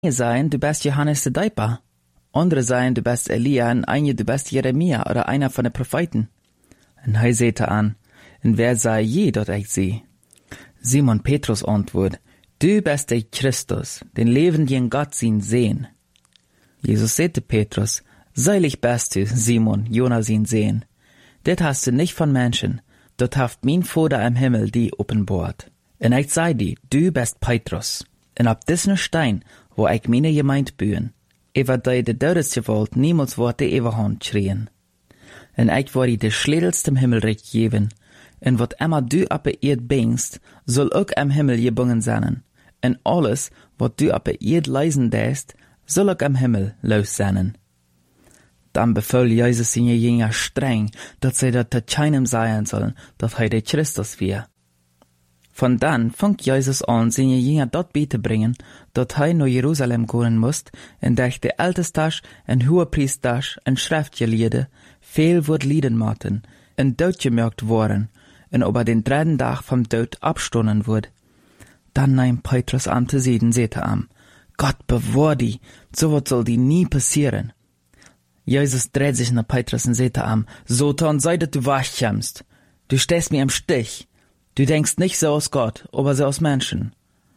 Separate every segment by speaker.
Speaker 1: Seien, du bist Johannes der Däuper. Andere seien, du bist Elia und einige, du bist Jeremia oder einer von den Propheten. Und er sagte an, und wer sei je, dort ich sie? Simon Petrus antwortet, du bist der Christus, den lebendigen Gott sehen. Jesus sagte Petrus, seilig bist du, Simon, Jonas sehen. Det hast du nicht von Menschen, dort haft mein Vater im Himmel die offenbart. Und ich sei dir, du bist Petrus. Und ab diesen Stein, wo ich meine Gemeinde bühen, über die de Todesgewalt niemals wird die Eberhand schrien. Und ich werde de Schlädelst im Himmelreich geben, und wat immer du ab der Erd bringst, soll auch im Himmel gebungen sein. Und alles, wat du ab der Erd leisen däst, soll auch im Himmel los sein. Dann befahl Jesus seine Jünger streng, dass sie das keinem sagen sollen, dass er der Christus wäre. Von dann fing Jesus an, seine Jünger dort beizubringen, dass er nach Jerusalem gehen musste, und durch die Ältestasch und Hohepriestasch und Schriftgelehrte viel wird Lieden machten, und dort gemerkt worden, und über den dritten Tag vom Tod abstoßen wird. Dann nahm Petrus an zu sehen, sagte er, Gott bewahr die, so was soll die nie passieren. Jesus dreht sich nach Petrus und sagte Satan, sei dass du wachkommst. Du stehst mir im Stich. Du denkst nicht so aus Gott, aber so aus Menschen.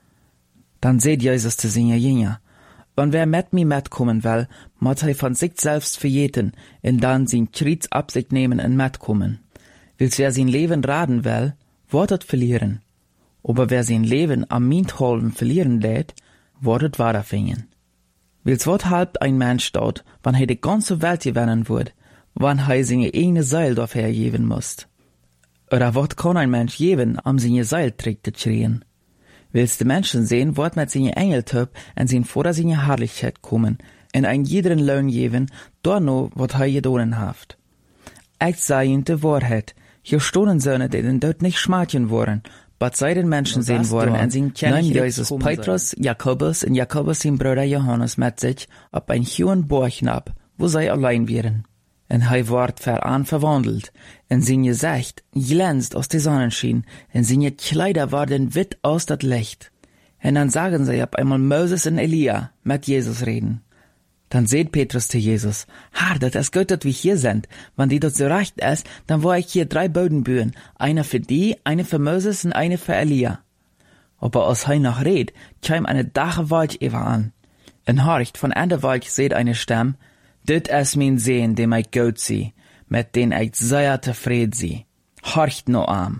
Speaker 1: Dann seht Jesus zu seinen Jünger. Und wer mit mir mitkommen will, muss er von sich selbst verjeten, und dann sein Kreuz ab sich nehmen und mitkommen. Willst wer sein Leben raten will, wird es verlieren. Aber wer sein Leben am Mintholden verlieren lädt, wird es weiterfinden. Willst wat halbt ein Mensch dort, wann er die ganze Welt gewinnen wird, wann er seine eigene Seil dafür geben muss? Oder wat kann ein Mensch geben, am seine Seil trägt zu schreien? Willst du Menschen sehen, wird mit seine Engeltöp und sein vor seine Herrlichkeit kommen, und ein jeden Lohn geben, dorno wat er gedonen haft. Ich sei ihnen die Wahrheit, hier stohnen Söhne, die den dort nicht schmatchen wollen, but sei den Menschen sehen wollen, und sie kennen Jesus Petrus, Jakobus und Jakobus sein Bruder Johannes mit sich, ab ein hohen Berg ab, wo sie allein wären. Und er ward veran verwandelt, und sein Gesicht glänzt aus der Sonnenschein, und seine Kleider waren witt aus das Licht. Und dann sagen sie ab einmal Moses und Elia mit Jesus reden. Dann seht Petrus zu Jesus, Herr, das ist gut, dass wir hier sind. Wenn die dort so recht ist, dann will ich hier 3 Böden bühen. Einer für die, eine für Moses und eine für Elia. Aber als er noch red, kam eine dache Wolk über an. Und horcht, von an der Wolk seht eine Stimme, Dit ist mein Sehen, dem ich gut sie, mit den ich sehr zufrieden sie. Horcht no an.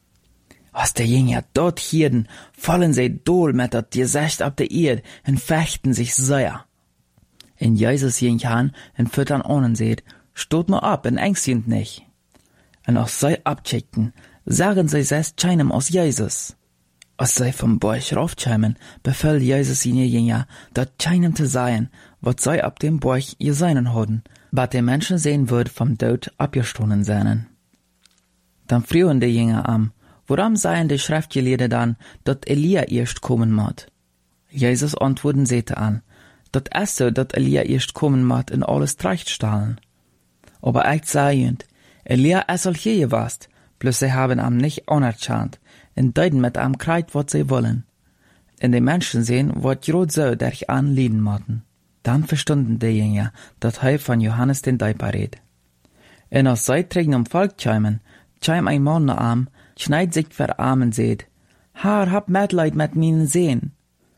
Speaker 1: Als der Jünger dort hierden, fallen sie dohl mit dat Gesicht ab der Erde und fechten sich sehr. In Jesus ging han und füttern ohnen seht, stot nur ab und ängstend nicht. Und als sie abcheckten, sagen sie selbst keinem aus Jesus. Als sie vom Berg raufkämen, befahl Jesus seine Jünger, dort keinem zu sein, was sie ab dem Berg ihr seinen hatten, was der Menschen sehen wird vom Tod abgestohlen seien. Dann frühen die Jünger an, woran seien die Schriftgelehrte dann, dort Elia erst kommen mod? Jesus antworten sagte an, dat ist so, dat Elia erst kommen mag in alles Trachtstahlen. Aber ich sage ihnen, Elia ist al hier gewast, bloß sie haben am nicht anerkannt, und deuten mit am Kreid, wat sie wollen. Und die Menschen sehen, wat grad so durch an lieden mochten. Dann verstunden die Jünger, dat er von Johannes den Däuper red. Und als sie trägen Volk kämen, kam ein Mann nach am, schneid sich ver Arm und seht, Herr, hab Mitleid mit meinen Sehen.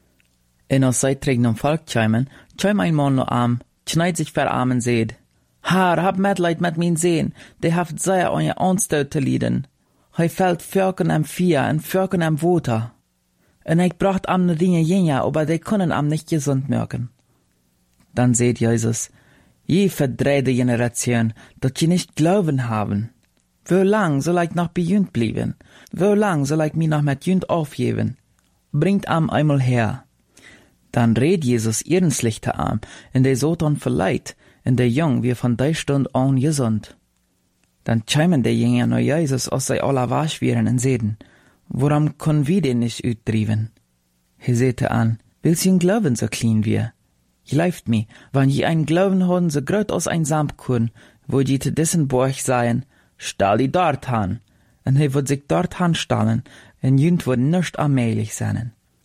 Speaker 1: Und als sie trägen Volk kämen, kam ein Mann nach am, schneid sich ver Arm und seht, Herr, hab Mitleid mit meinen Sehen, die haft sehr an ihr Anstalt zu lieden. Hij fällt Völkern am Vier und Völkern am Water. Und ich bracht am ne Dinge Jünger, aber die können am nicht gesund merken. Dann seht Jesus, je verdrehte Generation, dat je nicht glauben haben. Wo lang soll ich noch bei jünd bleiben? Wo lang soll ich mich noch mit jünd aufgeben? Bringt am einmal her. Dann red Jesus ernstlich zu am, und der Satan verleiht, und der Jung wir von der Stund an gesund. Dann kämen die Jünger nach Jesus, als sie alle wasch wären und sehen, warum können wir den nicht utdriven? Er sagte an, willst du Glauben so klein wir? Glaubt mir, wenn je einen Glauben haben, so gröt aus ein Samtkorn, wo die zu dessen Borch seien, stall die dort han. Und er wird sich dort han stallen, und jünd wird nicht allmählich sein.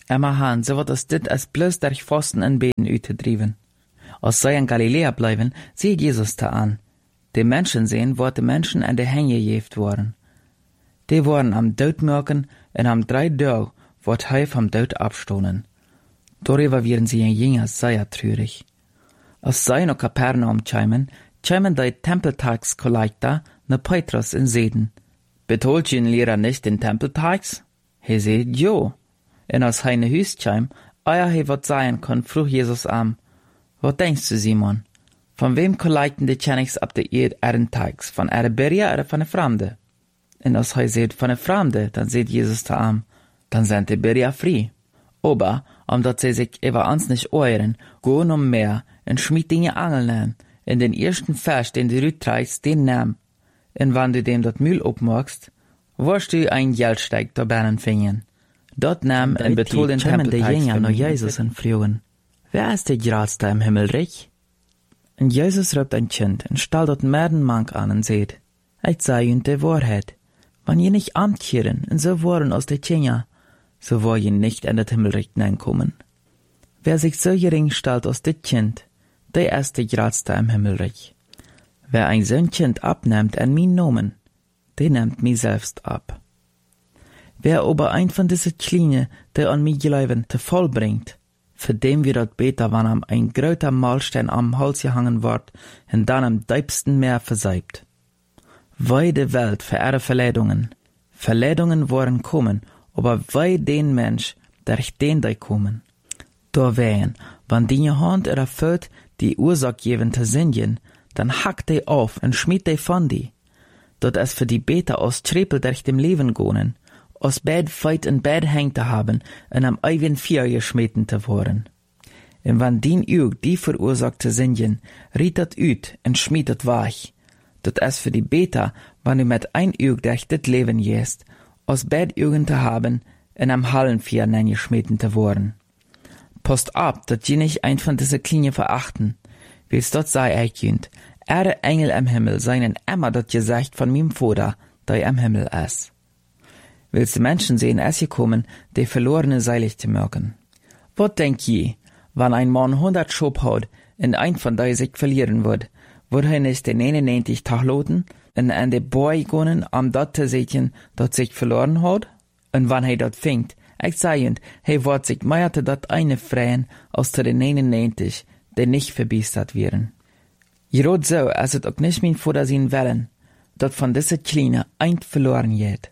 Speaker 1: Emma han, so wird es dit als bloß durch Fasten en Beten uitgedriven. Als zij in Galiläa bleiben, sieht Jesus da an. Die Menschen sehen, wo die Menschen an der Hänge gejeft worden. Die worden am Dood merken en am 3 Tage wird hij vom Dood abstohlen. Darüber werden sie in Jünger sehr traurig. Als zij nach Kapernaum chimen die Tempeltagskollektor nach Petrus in Seden. Betolt je Lehrer nicht den Tempeltags? Hij zei, jo. En als hij naar huis chim, hij wat zeggen kon, vroeg Jesus aan, wat denkst du, Simon? Van wem kollekten de Tjenigs op de Erdentags? Van Araberia oder van de Fremde? En als hij zegt van de Fremde, dan zegt Jesus te aan, dan zijn de Beria vrij. Aber, omdat zij zich über ons nicht euren, go um mehr en schmied dinge Angel nemen, in den ersten Vers, den du rüttreist, den neem. En wann du dem dat Mühl opmachst, wirst du ein Geldsteig da binnen finden. Dort nahm en betoel den Tempeltags naar Jesus en vroegen, wer ist der grootste im Himmelreich? En Jesus roept een kind en stel dat Merdenmank an en zegt, ik zei je de waarheid, wann je nicht amtkeren en so worden als de Tjener, so war je nicht in het Himmelreich hineinkommen. Wer sich so gering stellt als dit Kind, der ist der grootste im Himmelreich. Wer ein zo'n Kind abnimmt en mijn Nomen, der nimmt mich selbst ab. Wer aber ein von diese Kleine, der an mich glauben, te voll bringt, für dem wird dat beter, wann am ein großer Mahlstein am Hals gehangen wird und dann am diepsten Meer verseibt. Wei de Welt für ihre Verleidungen. Verleidungen wollen kommen, aber wei den Mensch, der den da kommen. Da wehen, wann die Hand erfüllt, die Ursache geben te singen, dann hackt die auf und schmied die von die. Dort es für die Beter aus Trepel durch dem Leben gonen, aus Bett feit in Bett hängt te haben und am eigen Vier geschmeten te worden. Und wann dien Üg die verursacht te singen, riet dat uit und schmied dat weich. Dort es für die Beter, wann du mit ein Üg durch dit Leben gehst, aus Bett Ügen te haben und am Hallenvier nen geschmeten te worden. Post ab, dat je nicht ein von diese Klinge verachten, wils dort sei eichjünd, Engel am Himmel seinen immer dat gesagt von mim Vater, der am Himmel ist. Willst du Menschen sehen, es gekommen, die verlorene seilig zu merken? Wat denk je, wann ein Mann 100 Schop hat, und ein von die sich verlieren wird er nicht den 99 Tag loten, und an de Boy gonen, am dat te sehen, dat sich verloren hat? Und wann hij dat fingt, ich seiend, hij wird sich meierte dat eine freien, aus den 99, die nicht verbiestert wären. Jerot so, als het auch nicht mein Vater sein wollen, dat von diese Kleine ein verloren geht.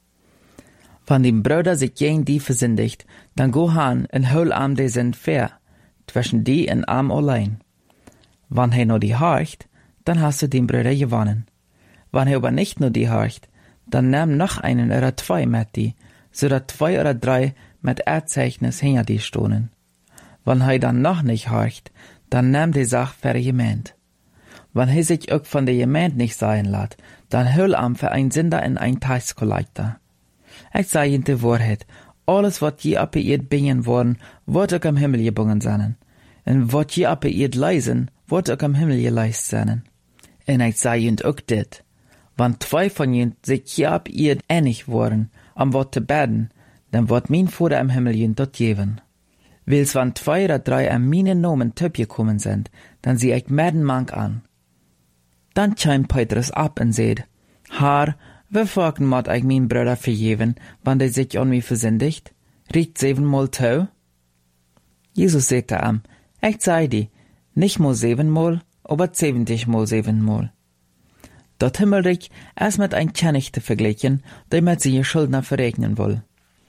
Speaker 1: Wenn die Brüder sich gegen die versündigt, dann go han en hol am de sind fair, zwischen die en am allein. Wenn he nur die horcht, dann hast du den Brüder gewonnen. Wenn he aber nicht nur die horcht, dann nimm noch einen oder 2 mit die, so dat 2 oder 3 mit Erzeichnis hinter die stohnen. Wenn he dann noch nicht horcht, dann nimm die Sache für die Gemeinde. Wenn he sich auch von der Gemeinde nicht sein lässt, dann hol am für ein Sünder in ein Tagskollektor. Ich sage Ihnen die Wahrheit, alles, was je ab ihr bingen worden, wird auch am Himmel gebungen sein. Und was je ab ihr leisen, wird auch am Himmel geleist sein. Und ich sage Ihnen auch dit, wenn 2 von Ihnen sich je ab ihr einig worden, am Wort zu beten, dann wird mein Vater am Himmel Ihnen dort geben. Wils wenn 2 oder 3 an meinen Namen gekommen sind, dann sieh ich Merdenmank an. Dann chimt Petrus ab und sagt, Herr, wieviel moet ich mein Bruder vergeben, wann der sich an mich versündigt? Riecht 7-mal tau? Jesus sagte ihm, ich sei dir, nicht mal 7-mal, aber 70-mal 7-mal. Dat Himmelreich ist mit ein Knecht vergleichen, der mit seine Schuldner verrechnen will.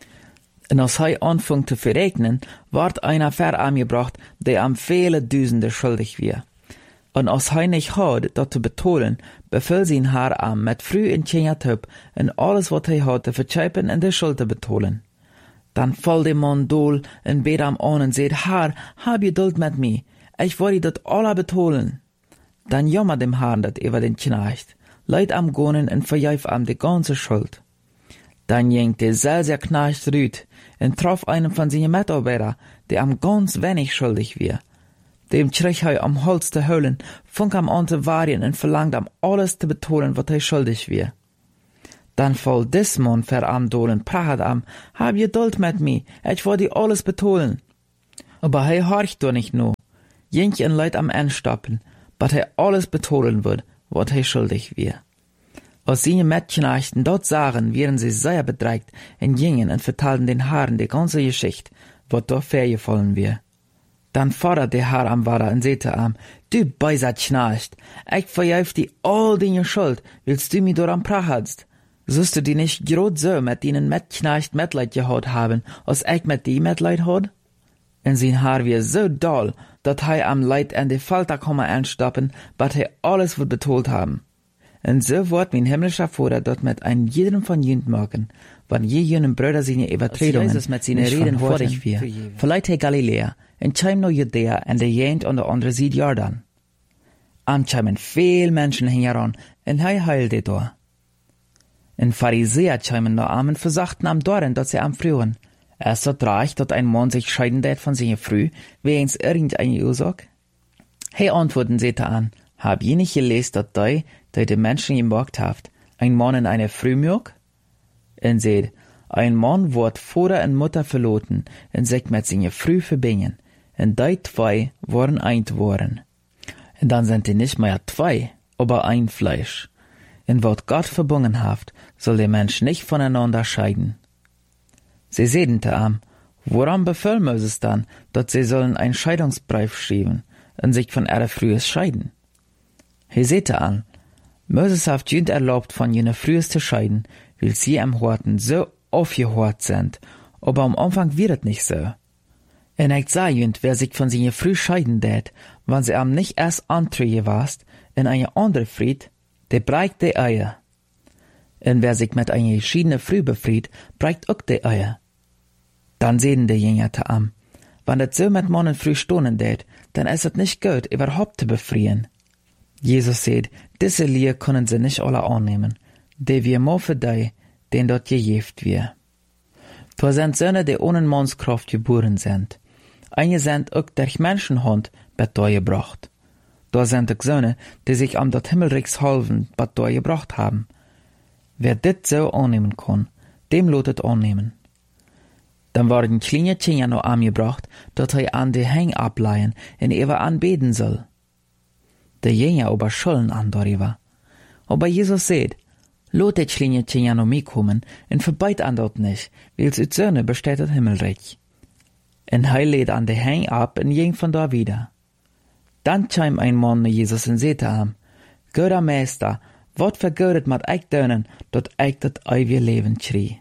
Speaker 1: Und als er anfängt zu verrechnen, wird einer verangebracht, der am viele Düsende schuldig wird. Und als hij nicht hat, dat te betonen, bevel zijn haar aan met früh in Tjenjatub en alles wat hij had te vertscheipen en de schuld te betonen. Dan valt de man dool en beet am aan en zegt, Haar, hab geduld met mij, ich wil dat alle betonen. Dan jammer dem Haar dat over den Knecht, leid am gonen en verjuif am de ganze Schuld. Dan jengt de selser Knecht rüt en trof einen von seinen Mitarbeiter, der am ganz wenig schuldig wird. Dem trich hij am Holz te holen, funk am an te warien en verlangt am alles te betonen, wat hij schuldig wie. Dan vol dismon ver am dolen praat am, hab geduld met me, ich wil die alles betolen. Aber hij horcht doch nicht nur. Jink en Leid am Endstoppen, bat hij alles betolen wird, wat hij schuldig wir. Als seine Mädchenachten dort sahen, wären sie sehr bedreigt en gingen en vertalten den Haaren die ganze Geschichte, wat dort vergefallen wir. Dann fordert der Herr am Vater en sete am, du beisat schnarcht, ich verjäuf die all deine Schuld, willst du mi dort am prachadst? Sollst du die nicht grot so mit denen Mädchenacht Mitleid gehad haben, als ich mit die Mitleid had? En sein Haar wie so doll, dat hij am Leid en de Falter komme anstoppen, bat hij alles wird betolt haben. En so wird mein himmlischer Vater dort mit einem jeden von jünd machen, wann je jenen Brüder seine Übertretungen mit seinen Reden vordig wir. Verleiht hij Galiläa, en chim no Judäa en de jent an der andere Seite Jordan. Am chimen veel Menschen hingeran, en hij heilte dort. En Pharisäer chimen no am en versachten am Doren, dat sie am frühen. Es so reich, dat ein Mann sich scheiden det von seiner Früh, wegens irgendeine Ursache? He antworten sete an, hab je nicht gelesen, dat die Menschen gemacht haft, ein Mann in eine Frühmjörg? En seht, ein Mann wird Vater und Mutter verloten, en sich mit seiner Früh verbinden, en die zwei waren eint worden. En dann sind die nicht mehr zwei, aber ein Fleisch. En wat Gott verbunden haft, soll der Mensch nicht voneinander scheiden. Sie sedente am, woran beföll Moses dann, dat sie sollen ein Scheidungsbrief schreiben und sich von ihrer Frühes scheiden? He sete an, Moses haft jünd erlaubt von jener Frühes zu scheiden, weil sie am Horten so aufgehort sind, aber am Anfang wird es nicht so. En ich sah jünd, wer sich von seiner Früh scheiden tät, wann sie am nicht erst antrüge warst, in eine andere Fried, der breicht die Eier. En wer sich mit einer geschiedene Früh befried, breicht auch die Eier. Dann sehen die Jünger am, wann das so mit Monnen früh stonen tät, dann ist es nicht gut, überhaupt zu befrieren. Jesus sagt, diese Lier können sie nicht alle annehmen, die wir mo für die, den dort gejeft wir. Da sind Söhne, die ohne Mannskraft geboren sind. Einige sind auch durch Menschenhand bet da gebracht. Da sind auch Söhne, die sich am dort Himmelreichs halven bet da gebracht haben. Wer dit so annehmen kann, dem lotet annehmen. Dann waren kleine Kinder noch angebracht, dat er an die Häng ableihen en ewer anbeten soll. Der Jünger aber schollen an darüber. Aber Jesus sagt, lot die kleine Kinder noch mitkommen en verbeit an dort nicht, weil's ut Söhne besteht das Himmelreich. En hij lädt an die Häng ab en ging von da wieder. Dann kam ein Mann nach Jesus en sete am, Göder Meister, wat vergeudet mat eik dönen, dat eik dat eeuwige Leben schrie.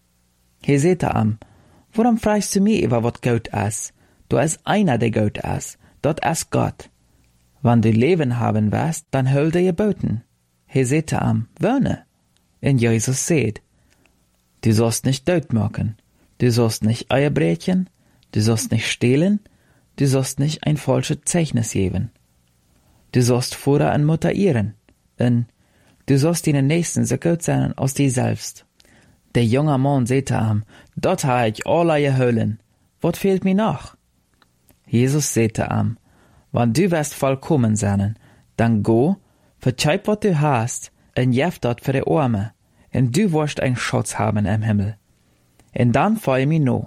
Speaker 1: He sete am, warum fragst du mich über wat Gott is? Du is einer, der Gott is, dat is Gott. Wann du Leben haben wirst, dann hol dir geboten. He sete am, wöhne. En Jesus seht, du sollst nicht Tod machen, du sollst nicht Eier brechen, du sollst nicht stehlen, du sollst nicht ein falsches Zeichnis geben. Du sollst Vater und Mutter ehren, und du sollst deinen Nächsten so gut sein als dir selbst. Der junge Mann sete am, dort ha ich allerlei Höhlen. Wat fehlt mir noch? Jesus sete am, wann du wirst vollkommen sein, dann go, verzeih wat du hast, en jef dort für die Arme, en du wirst ein Schatz haben im Himmel. En dann fall mir no.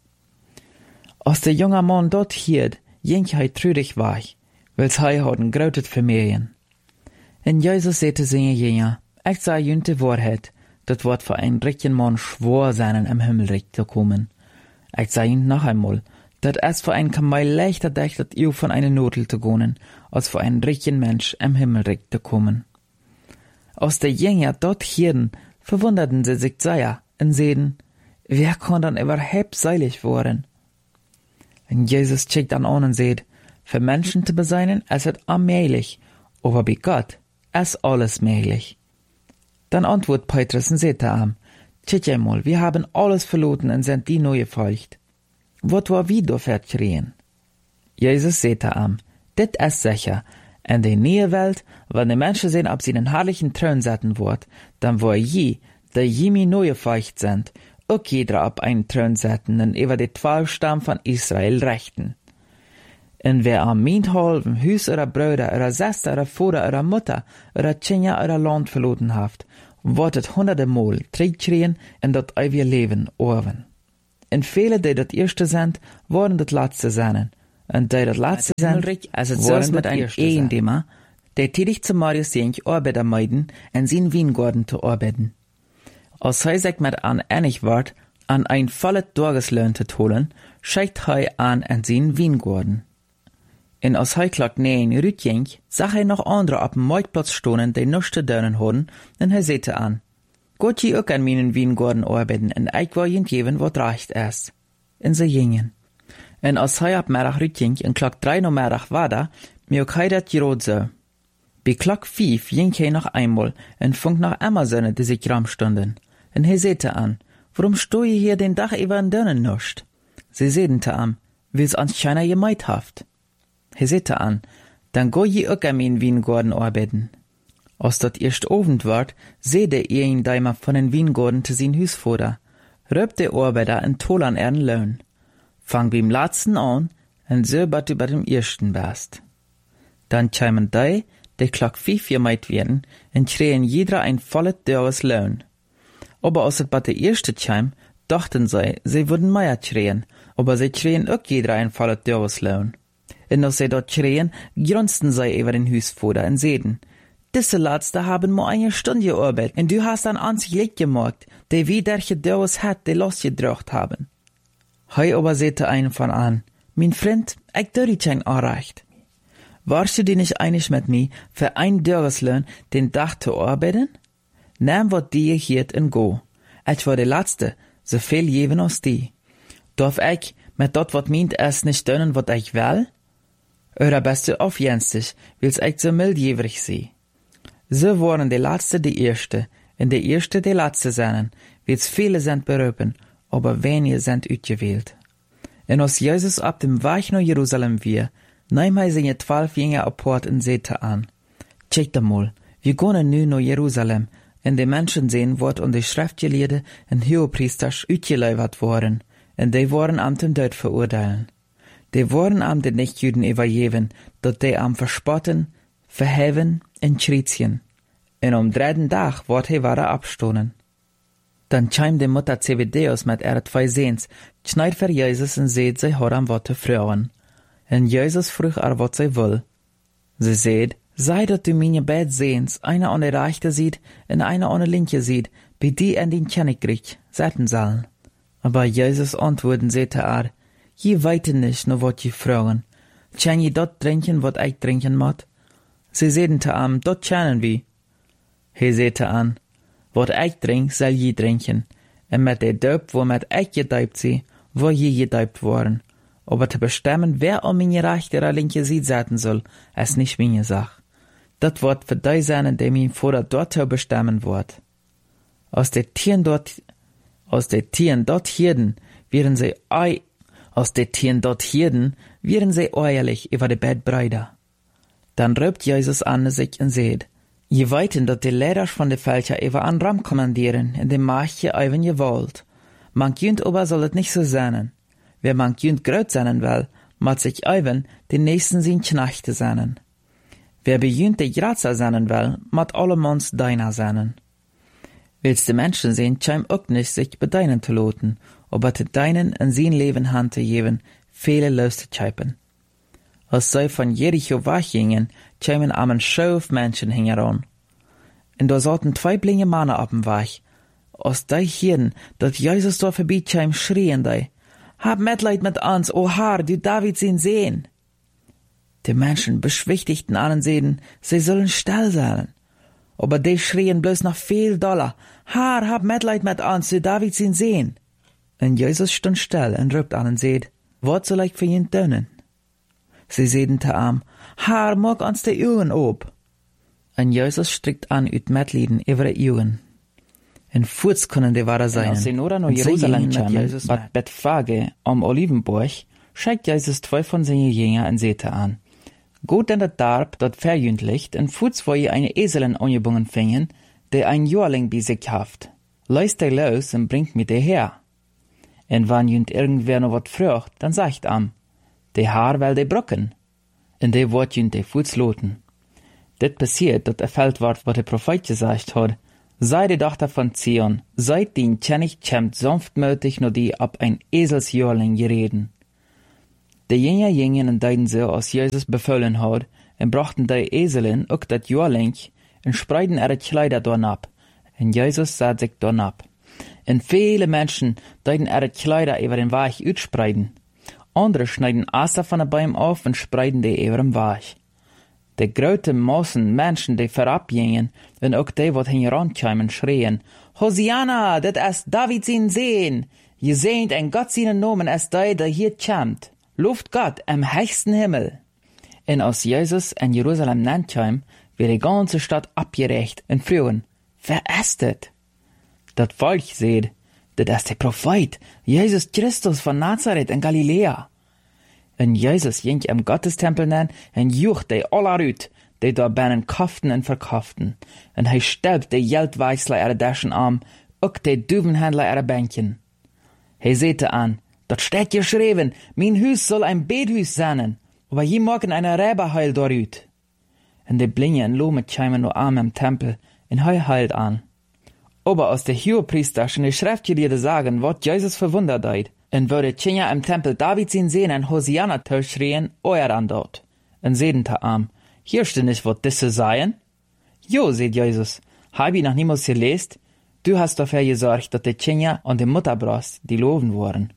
Speaker 1: Als der junge Mann dort hielt, ging hij trüdig weich, weil's hij hadden grautet vermehren. En Jesus sete seine Jünger, ich sag jünt die Wahrheit, dat wird für einen richtigen Mann schwor sein, im Himmelreich zu kommen. Ich sag jünt noch einmal, dat es für einen Kamel leichter dächtet, ihr von einer Notel zu gehen, als für einen richtigen Mensch im Himmelreich zu kommen. Aus der Jünger dort hierden, verwunderten sie sich sehr und sehen, wer kann dann überhaupt seilig worden? Und Jesus schickt an und seht, für Menschen zu beseinen, es ist allmählich, aber bei Gott ist alles möglich. Dann antwortet Petrus und sagt ihm, tschit einmal, wir haben alles verloren und sind die neue feucht. Wat war wie do verkrien? Jesus sagt ihm, dit ist sicher, in der neue Welt, wenn die Menschen sehen, ob sie den herrlichen Thron setzen wird, dann war je, der jemi neue feucht sind, auch jeder ab einen Thron setzen und über die 12 Stamm von Israel rechten. Und wer am Minthalben Hüs oder Brüder oder Schwester oder Vater oder Mutter oder Kinder oder Land verloren haft, wordt het honderde Mal terugschreien en dat eeuwige leven oven. En vele die dat eerste zijn, worden het laatste zijn. En die dat laatste zijn, als het zelfs met een eendema, die tidig zu Marius jink arbeider meiden en zijn wijngaarden te arbeiden. Als hij zich met aan enig wordt, aan een volle dagesleun te holen, schijkt hij aan en zijn wijngaarden. En als hij klok 9 uitging, zag hij nog anderen op een marktplatz stonen die niets te doen hadden, en hij zette aan: Gaat je ook aan mijn wijngaarden arbeiden, en ik wil je geven wat recht is. En ze gingen. En als hij op middag uitging, en klok 3 namiddag was, ook hij dat gerood zo. Bij klok 5 ging hij nog eenmaal, en vond nog Amazonen die zich ram stonden. En hij zette aan: Waarom stoe je hier den dag even en dunnen nicht? Ze zeiden te hem: Wils anscheinend je meid haft. Hij zette aan: Dan go je ook aan mijn wijngaarden arbeiden. Als dat eerst avond werd, zeide een daimer van een wijngaarden te zijn huisvader: Röp de arbeider en tol aan ern leun. Fang beim laatsten aan, en zo bat u bij dem eersten best. Dan kwamen die klok 5 gemaakt werden, en schreien jeder ein volle teures leun. Aber als het bij de eerste kwam, dachten zij würden mehr schreien, aber sie schreien ook jeder ein volle teures leun. En als zij dat schreien, grunzten zij over den huisvader en zeiden: Diese laatste haben maar eine Stunde gearbeitet, en du hast an ons gelijk gemaakt, die wie derche teures hat, die losgedrucht haben. Hij aber zette einen von an: Mein Freund, ich doe dit geen aanrecht. Warst du dir nicht einig mit mir, für ein Dörresleun den Tag zu arbeiten? Nimm wat die hier en go. Ich war der Letzte, so viel geven als die. Darf ich mit dat wat meint es nicht doen wat ich will? Oder bist du aufjenstig, wils ich so mildjährig sie? So waren die Letzte die Erste, und die Erste die Letzte seien, wils viele sind berufen, aber wenige sind uitgewählt. Und als Jesus ab dem Weg nach Jerusalem wir, nahm hij seine 12 Jünger apart en zette aan: Check mal, wir gehen nu naar Jerusalem, en de mensen sehen, wat aan de schriftgeleerden en hohepriesters uitgeleverd worden, en die worden am ten dood verurteilen. Die worden am de nicht-Juden übergeben, dat die am verspotten, verheven en schriezien. En am 3. Dag wordt hij ware abstonen. Dan kwam de Mutter Zebedeus met ihre 2 Seens, schneid voor Jezus en zeet zij had am wat te vrouwen. En Jezus vroeg wat zij wil. Ze zeid: Sei dat du meine beid Seens, einer an der rechte ziet en einer an der linke ziet, bij die en den Königreich zetten zullen. Aber Jezus antwoorden zette Je weet nicht nur wat je vragen. Kan je dat drinken wat ik drinken moet? Ze zeiden te hem: Dat kennen we. Hij zette aan: Wat ik drink, zal je drinken. En met de doop waarmet ik gedoopt zie, wil je gedoopt worden. Aber te bestemmen, wer an meine rechte oder linke Seite zetten soll, ist nicht meine Sache. Dat wordt für die sein, die mein Vater dort bestemmen wird. Aus de Tieren dort hirden, wären sie eierlich über die Bettbrüder. Dann röpt Jesus an sich und sagt: Je weiten, dat die Leiders von de Völker über an Ram kommandieren, in dem Markt je even je wollt. Man kunt aber soll het nicht so sein. Wer man kunt groot zijn wil, moet zich even de nächsten zijn knechten zijn. Wer bejunt de Grazer zijn wil, moet allemans deiner zijn. Wils de Menschen sehen, scheim ook nicht sich bedeinen te loten, aber te deinen in zijn Leben hand te geven, viele los te scheipen. Als zij van Jericho weggingen, scheimen am een Schoof Menschen hingeran. En da sollten 2 blinde Männer op dem Weg. Als die hielden, dat Jesus da voorbij scheim, schrien die: Hab Mitleid mit uns, o Herr, du David sein Sehen. Die Menschen beschwichtigten allen Seelen, sie sollen still sein. Aber die schrien bloß noch viel doller: Herr, hab Mitleid mit uns, du David sein Sehen. Und Jesus stund still und rübt allen Seed: Was soll ich für ihn tun? Sie seiden te ihm: Herr, mag uns die Augen ob. Und Jesus strickt an uit Mitleiden über die Augen. En voorts kunnen de ware zijn. En als ze naar Jerusalem kwamen, wat Bethphage am Olivenberg, schickt Jesus 2 von seinen Jüngern en zette aan: Geht in dat Dorp, dat verjünt ligt, en voorts wo je eine Eselin angebunden fingen, die ein Jüngling bei sich haft. Leist die los en bringt mir die her. En wann jünt irgendwer noch wat frucht, dann sagt die Haar will die Brücken. En die wordt jünt die voorts loten. Dit passiert, dat erfüllt wordt wat de Prophet gesagt hat: Sei die Tochter von Zion, seit den König kämmt sanftmütig nur die ab ein Eselsjörling gereden. Die Jünger gingen und deiden so, als Jesus befohlen hat, und brachten die Eselin auch dat Jörling und spreiden ihre Kleider dornab. Und Jesus sah sich dornab. Und viele Menschen deiden ihre Kleider über den Weg utspreiden. Andere schneiden Aster von den Bäumen auf und spreiden die über den Weg. Die große Massen Menschen, die vorabgingen, und auch die, wat herankamen, schrien, Hosianna, dat ist David sein Sohn. Je seht en Gott seinen Namen ist der hier kämmt. Lobt Gott im höchsten Himmel. Und als Jesus in Jerusalem nankam, wird die ganze Stadt abgerecht und frühen, wer ist das? Das Volk seht, das ist der Prophet, Jesus Christus von Nazareth in Galiläa. Und Jesus ging im Gottestempel nan und jucht die aller ut, die da binnen kauften und verkauften. Und hij stelbt die Geldwechsler ihre Taschen am, auch die Duvenhändler ihre Bänkchen. Hij sehte an, dort steht geschrieben, mein Hus soll ein Bethuis sein, aber je morgen eine Räberheil dorüt. Und die Blinge und Lome kämen nur arm im Tempel, und hij heilt an. Aber aus der Hohepriester schon die Schriftgelehrten sagen, wat Jesus verwundert hat, und würde Kinder im Tempel David ihn sehen und Hosianna schreien, euer an dort. Und sehen ta arm, hier steht nicht, wat diese seien? Jo, seht Jesus, hab ich noch niemals gelesen, du hast dafür gesorgt, dass die Kinder und die Mutterbrust die loben waren.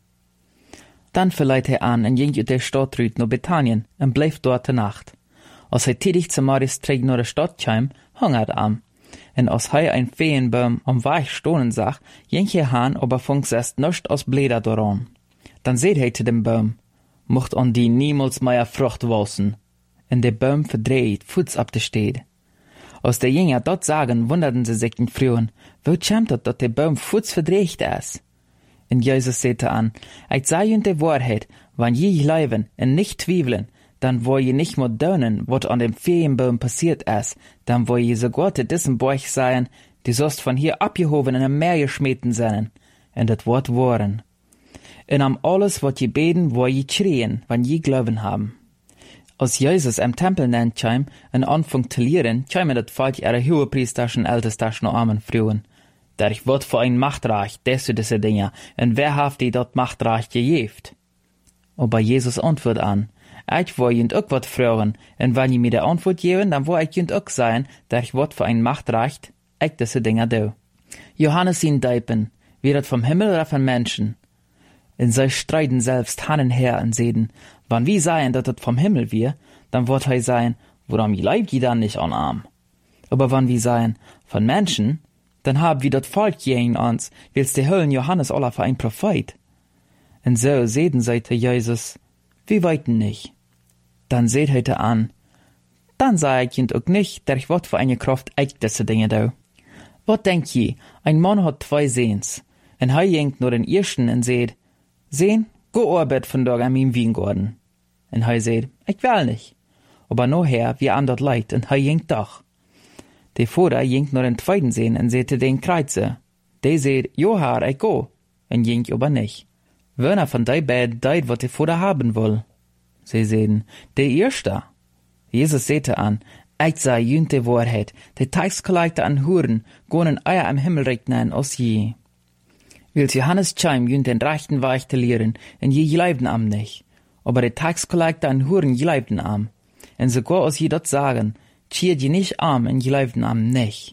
Speaker 1: Dann verleiht er an und ging ut der Stadt rüt nach Bethanien und bleib dort die Nacht. Als er tätig zum Maristreg nach der Stadt kam, hungert am. Und als er ein Feenbaum am Weg stohnen sah, ging er han, aber funks erst nischt aus Bläder daran. Dann seht er zu dem Baum, mocht an die niemals mehr Frucht wachsen. Und der Baum verdreht, Fuß ab der Steht. Als der Jünger dort sagen, wunderten sie sich in Frühen, wo kämmt das, dass der Baum Fuß verdreht ist? Und Jesus sagte an, ich sage ihnen die Wahrheit, wenn je glauben und nicht zweifeln, dann wo je nicht mehr dönen, was an dem Feenbaum passiert ist, dann wo je sogar zu diesem Bauch sein, die sollst von hier abgehoben in ein Meer geschmeten sein. Und das Wort waren. Und am alles, was je beten, wo je schreien, wenn je Glauben haben. Als Jesus im Tempel nennt kam, und anfang zu lehren, kamen das Volk ihre Hohepriesterschen Ältesten armen Frauen. Der ich wird für ein Machtreich, das zu diese Dinge, und wer haft die dort Machtreich gejeft? Aber Jesus antwortet an, ich will jünd auch wat fragen, und wenn ihr mir die Antwort geben, dann will ich jünd auch sein, der ich wird für ein Machtreich, ich diese Dinge do. Johannes ihn deipen, wie das vom Himmel oder von Menschen. Und sie streiten selbst han und her und sehen, wann wir seien, dass das vom Himmel wir, dann wird er sein, woran ihr leibt ihr dann nicht an Arm. Aber wann wir seien, von Menschen, dann haben wir das Volk gegen uns, willst die Höllen Johannes aller für ein Prophet. Und so sehen sie zu Jesus, wir weiten nicht. Dann seht er an, dann sei ich ihn auch nicht, der ich wird für eine Kraft echt diese Dinge da. Was denkt je, ein Mann hat 2 Sehens, und er jenkt nur den ersten und seht, Sehn, go arbeit von dort an meinem Weingarten. Und er seht, ich will nicht. Aber nachher, wie an dort leid, und er jenkt doch. Der Vater jenkt nur den zweiten Sehn und seht den Kreuze. Der seht, jo Herr, ich go, und jenkt aber nicht. Wer von die beiden deit, was der Vater haben will? Sie sehen, der Erste. Jesus sehte an, ich sei jünd die Wahrheit, die Taxkollektor an Huren, gonen Eier am Himmel regnen aus je. Wills Johannes Chaim jünd den rechten Weg zu lehren, und je leibten am nicht. Aber die Taxkollektor an Huren leibten am. Und sogar aus je dort sagen, schiert je nicht am, und je leibten am nicht.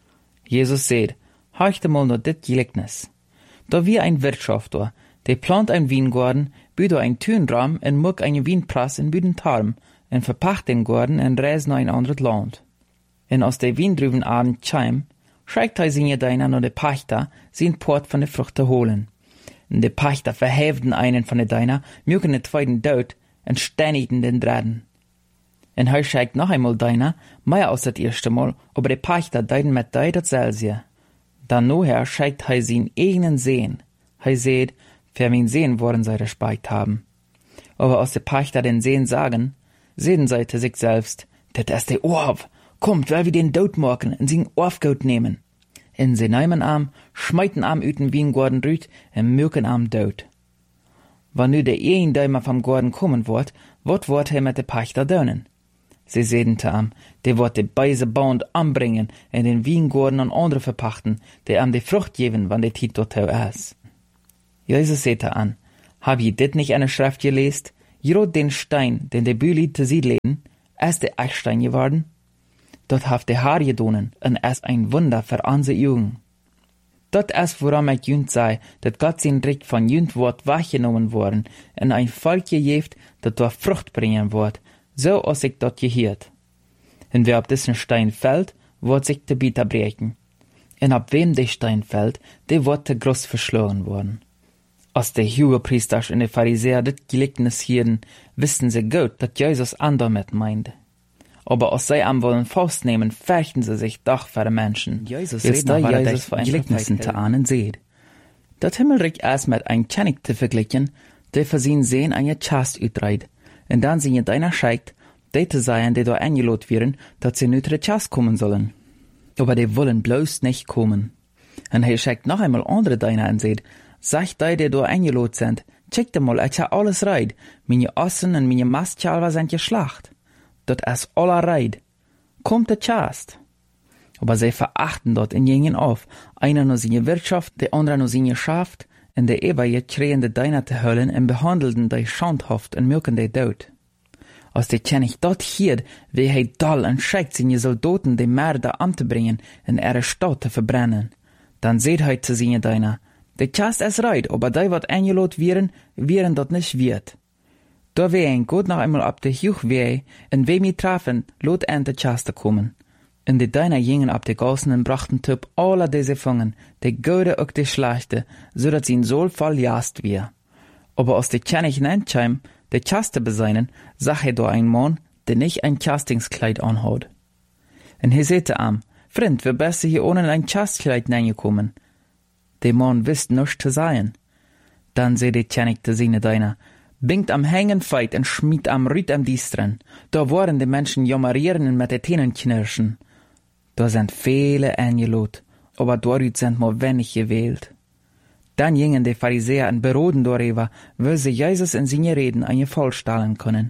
Speaker 1: Jesus seht, horchte mal nur dit Gleichnis. Da wie ein Wirtschafter, der plant ein Weingarten, büht ein Türenraum und muck einen Weinpress in büden Tarm, und verpacht den Garten und reist nach ein anderes Land. Und aus der Weindrüben Abend Chaim, schreibt er seine Deiner nur der Pachter, sein Port von der Frucht zu holen. Und der Pachter verhäften einen von der Deiner, mögen den zweiten Död und steinigten den Dritten. Und er schreibt noch einmal Deiner, mehr als das erste Mal, aber der Pachter deiden mit dei dasselbe. Dann nachher schreibt er seinen eigenen Sehen. Er seht, für wen Sehen wollen sie Respekt haben. Aber als der Pachter den Sehen sagen, sehen sie zu sich selbst, das ist der Orf, kommt, weil wir den Dod machen und seinen Orfgoat nehmen. In sie nehmen Arm, schmeiten Arm üten wie ein Gordon rüt und mürken Arm Dod. Wann nu der Däumer vom Gordon kommen wird er mit der Pachter dönen. Sie zeiden te am, die wordt de beise band anbringen en den Wiengorden an andere verpachten, die am de Frucht geben, wann de Tiet dort is. Jesus sagte an, hab je dit nicht eine Schrift gelesen? Jrot den Stein, den de Büli te sied leden, ist de Echtstein geworden? Dort haft de Haar gedonen, en ist ein Wunder für anse Jugend. Dort ist, woran ich jünt sei, dat Gott sein Recht von jünt Wort weggenommen worden, en ein Volk gejeft, dat dort Frucht bringen wird, so als ich dort gehiert. En wer auf diesen Stein fällt, wird sich de Bieter brechen. En ab wem de Stein fällt, de wird te groß verschlagen worden. Als de Hohepriesters en de Pharisäer dit Gleichnis hielten, wisten sie gut, dat Jesus andermet meinte. Aber als sie am wollen festnehmen, fürchten sie sich doch vor den Menschen. Jesus redet da Jesus für ein Gleichnissen zu ahnen seht. Dat Himmelreich erst mit ein König zu vergleichen, der für sie sehen eine Chast utreit, und dann sie in deiner scheikt, die zu sein, die da eingelot werden, dass sie nütre Chast kommen sollen. Aber die wollen bloß nicht kommen. Und er schickt noch einmal andere deiner und seht, sagt die da eingelot sind, checkt mal, ich ha alles reit, meine Ossen und meine Mastchalver sind geschlacht. Dat is aller Reid. Kommt der Chast. Aber sie verachten dort und gingen auf. Einer nur seine Wirtschaft, der andere nur seine Schaft, und der Eber kriegen de deiner te hüllen und behandelten die schandhaft und milken die Tod. Als der König dort hiert, wie er doll und schickt seine Soldaten die Mörder anzubringen und ihre Stadt zu verbrennen, dann seht er zu seine deiner, der Chast ist Reid, aber die wat eingelot wären dort nicht wird. Da wir ein Gott noch einmal ab der Juch weh, und wem wir trafen, lot an der Chaste kommen. Und die Deiner gingen ab der Gassen und brachten Typ alle diese Fangen, die Gode auch die Schlechte, so dass sie in so voll jast wir. Aber als der König hineinkäm, der Chaste beseinen, sah da ein Mann, der nicht ein Chastingskleid anhat. Und er sagte am, Freund, wir besser hier ohne ein Chastkleid hineingekommen. Der Mann wisst nichts zu sein. Dann seh der König zu seine Deiner, bingt am Hängen feit und schmied am Rüt am Diestren. Da waren die Menschen jammerieren und mit den Tänen knirschen. Da sind viele eingelot, aber dort sind nur wenig gewählt. Dann gingen die Pharisäer und beroden darüber, wie sie Jesus in seine Reden eine vollstellen können.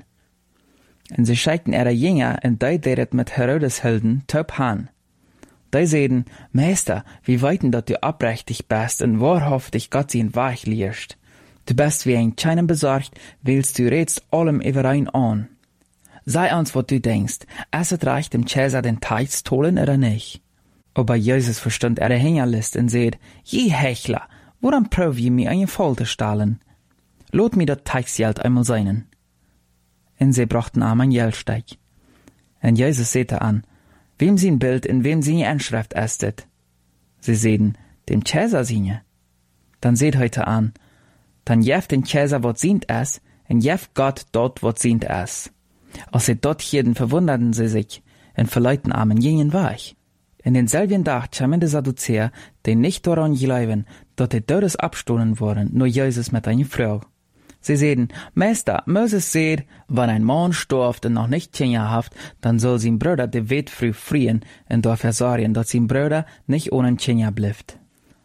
Speaker 1: Und sie schickten ihre Jünger und die deret mit Herodes Helden töp han. Die sagten, Meister, wie weiten dat du abrechtig bist und wahrhaftig Gott sein Weich lehrst. Du bist wie ein Scheinen besorgt, willst du redst allem überein an. Sei uns, was du denkst, es hat recht, dem Cäsar den Teich zu holen oder nicht. Aber Jesus verstand ihre Hängerlist und sagt, je Hechler, woran prüf je mir eine Folter stahlen? Lot mir das Teichsgeld einmal seinen. Und sie brachten ihm ein Geldsteig. Und Jesus sagte an, wem sein Bild in wem seine Anschrift estet? Sie sagten, dem Cäsar seine. Dann seht heute an, dann jeft den Cäsar, wat sient es, und jeft Gott dort, wat sient es. Als sie dort hielten, verwunderten sie sich, und verleuten armen jenen weich. In denselben Tag kamen die Sadduzäer, die nicht daran glauben, dass die Todes abstohlen worden, nur Jesus mit einer Frau. Sie sagten, Meister, Moses sagt, wenn ein Mann stirbt und noch nicht Kinder hat, dann soll sein Bruder die Witwe frieren und dafür sorgen, dass sein Bruder nicht ohne Kinder bleibt.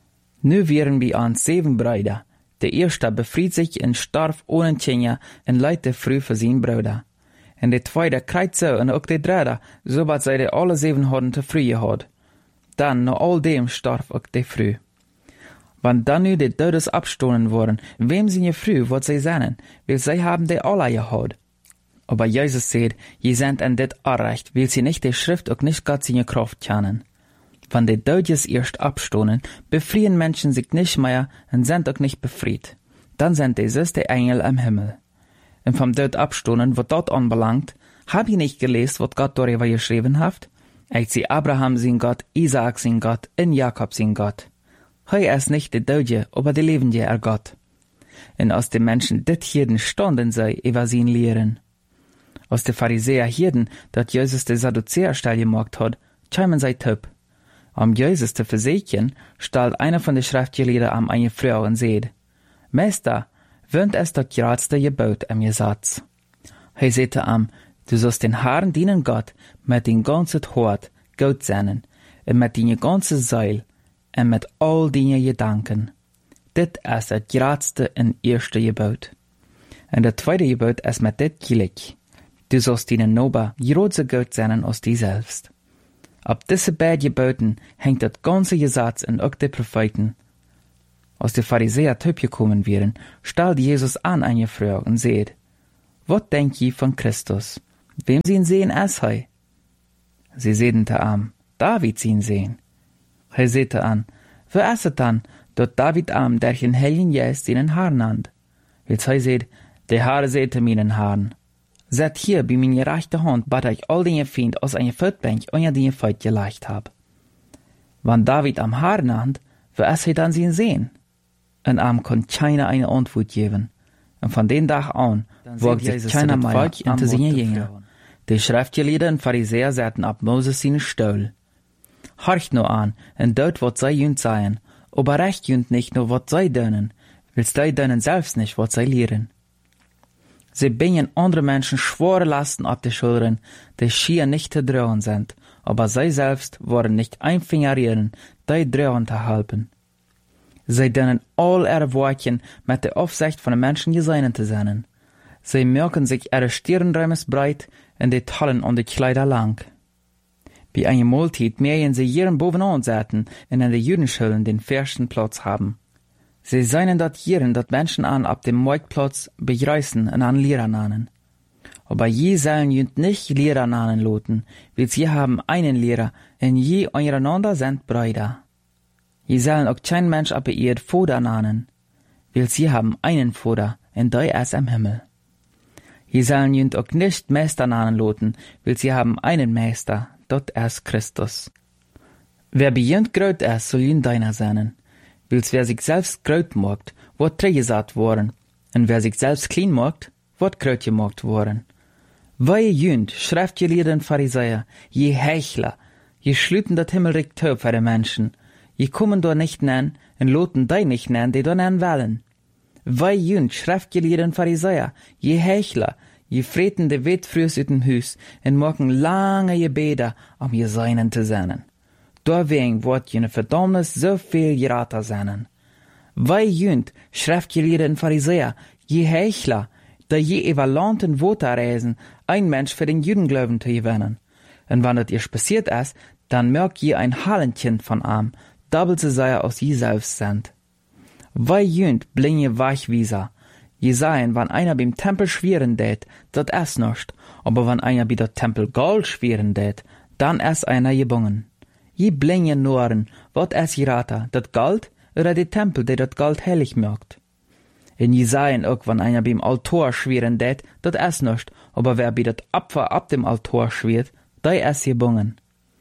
Speaker 1: Nu wären wir an 7 Brüder. Der erste befried sich und starb ohne Kinder und leidte früh für seinen Bruder. Und der zweite kriegt so und auch der dritte, sobald sie alle 7 hatten zu früh gehabt. Dann, nach all dem, starb auch der früh. Wenn dann nu die Todes abstohlen worden, wem sie je früh, wat sie seien, weil sie haben die alle gehabt. Aber Jesus sagt, je sind an dit Arrecht, weil sie nicht die Schrift auch nicht Gott seine Kraft kennen. Wenn die Todes erst abstohlen, befrieren Menschen sich nicht mehr und sind auch nicht befried. Dann sind die süße Engel im Himmel. Und vom Tod abstohlen, was dort anbelangt, hab ich nicht gelesen, was Gott darüber geschrieben hat? Ich sehe Abraham sein Gott, Isaak sein Gott, und Jakob sein Gott. Hei ist nicht der Tote, aber der Lebende Gott. Und als die Menschen dit hierden, standen sie über sein Lehren. Als die Pharisäer hierden, dat Jesus die Sadduzäer steil gemacht hat, kämen sie töp. Um Jesus zu versichern, stellt einer von den Schriftgelehrten an eine Frau und sagt, Meister, wöhnt es das geradste Gebot am Gesetz? Er sagte am, du sollst den Herrn dienen Gott mit dein ganzes Hort, Gott seinen, und mit deine ganze Seele, und mit all deine Gedanken. Dit ist das geradste und erste Gebot. Und das zweite Gebot ist mit dit gleich. Du sollst deinen Nober große Gott sein aus dir selbst. Ab diese beiden Geboten hängt das ganze Gesetz und auch die Propheten. Als die Pharisäer gekommen wären, stellte Jesus an eine Frage und sagt, was denkt ihr von Christus? Wem sie ihn sehen als hei? Sie sehen am, David sie ihn sehen. Er sagte an, wer ist es dann, dort David am, der den Heiligen Geist seinen Herrn nannt? Wils er sagt, der Herr sagte meinen Herrn, seid hier bei meiner rechten Hand, bat ich all den Feind aus einer Feldbank unter den Feind gelegt hab. Wenn David am Herrn nannt, wer ist er dann sie ihn sehen? Und am konnte keiner eine Antwort geben. Und von dem Tag an wagt sich keiner mehr hinter seine Jünger. Die Schriftgelehrten und Pharisäer saßen ab Moses seinen Stuhl. Horcht nur an, und dort wat sei jünd seien, aber recht jünd nicht nur wat sei dönen, willst du dönen selbst nicht wat sei lehren. Sie bringen andere Menschen schwere Lasten ab die Schultern, die schier nicht zu tragen sind, aber sie selbst wollen nicht ein Finger rühren, die tragen zu helfen. Sie dönen all ihre Wortchen mit der Aufsicht von den Menschen gesehen zu sein. Sie merken sich ihre Stirnräumes breit und die Tallen und die Kleider lang. Bei einer Mahlzeit mähen sie ihren bovenan säten und in den Judenschulen den ersten Platz haben. Sie seien dort Jiren, dat Menschen an ab dem Marktplatz begreißen und an Lehrer nannen. Aber je sollen jünd nicht Lehrer nannen loten, weil sie haben einen Lehrer, und je untereinander sind Brüder. Je sollen auch kein Mensch ab ihr Vater nannen, weil sie haben einen Vater, und der ist im Himmel. Je sollen jünd auch nicht Meister nannen loten, weil sie haben einen Meister, dort ist Christus. Wer bei jünd gröt ist, soll jünd deiner sein. Wils wer sich selbst gröt mogt, wird trägesat worden, und wer sich selbst klein mogt, wird gröt gemogt worden. Weil jünd, schriftgelehrten Pharisäer, je Heuchler, je schlüten dat Himmelreich Tür für die Menschen, je kommen dort nicht nen, und loten die nicht nen, die dort nen wollen. Weil jünd, schriftgelehrten Pharisäer, je Heuchler, je freten de Wettfrüs ut dem Hus, und machen lange Gebete, je seinen zu sein. Deswegen wird jene Verdammnis so viel gerater sein. Weil jünd, schriftgelehrten Pharisäer, je Heuchler, da je evaluanten Worte reisen, ein Mensch für den Judenglauben zu gewinnen. Und wenn das ihr passiert ist, dann merkt je ein Hallenkind von ihm, doppelt so sehr aus je selbst sind. Weil jünd blinge Weichwieser, je seien, wenn einer beim Tempel schweren tät, dat ist nicht, aber wenn einer bei der Tempel Gold schweren tät, dann ist einer gebungen. Je blinge Noren, wat es gerater, dat Gold oder die Tempel, der dat Gold heilig merkt. In je seien auch, wenn einer beim Altar schweren tät, dat ist nicht, aber wer bei dat Opfer ab dem Altar schwert, der ist gebungen.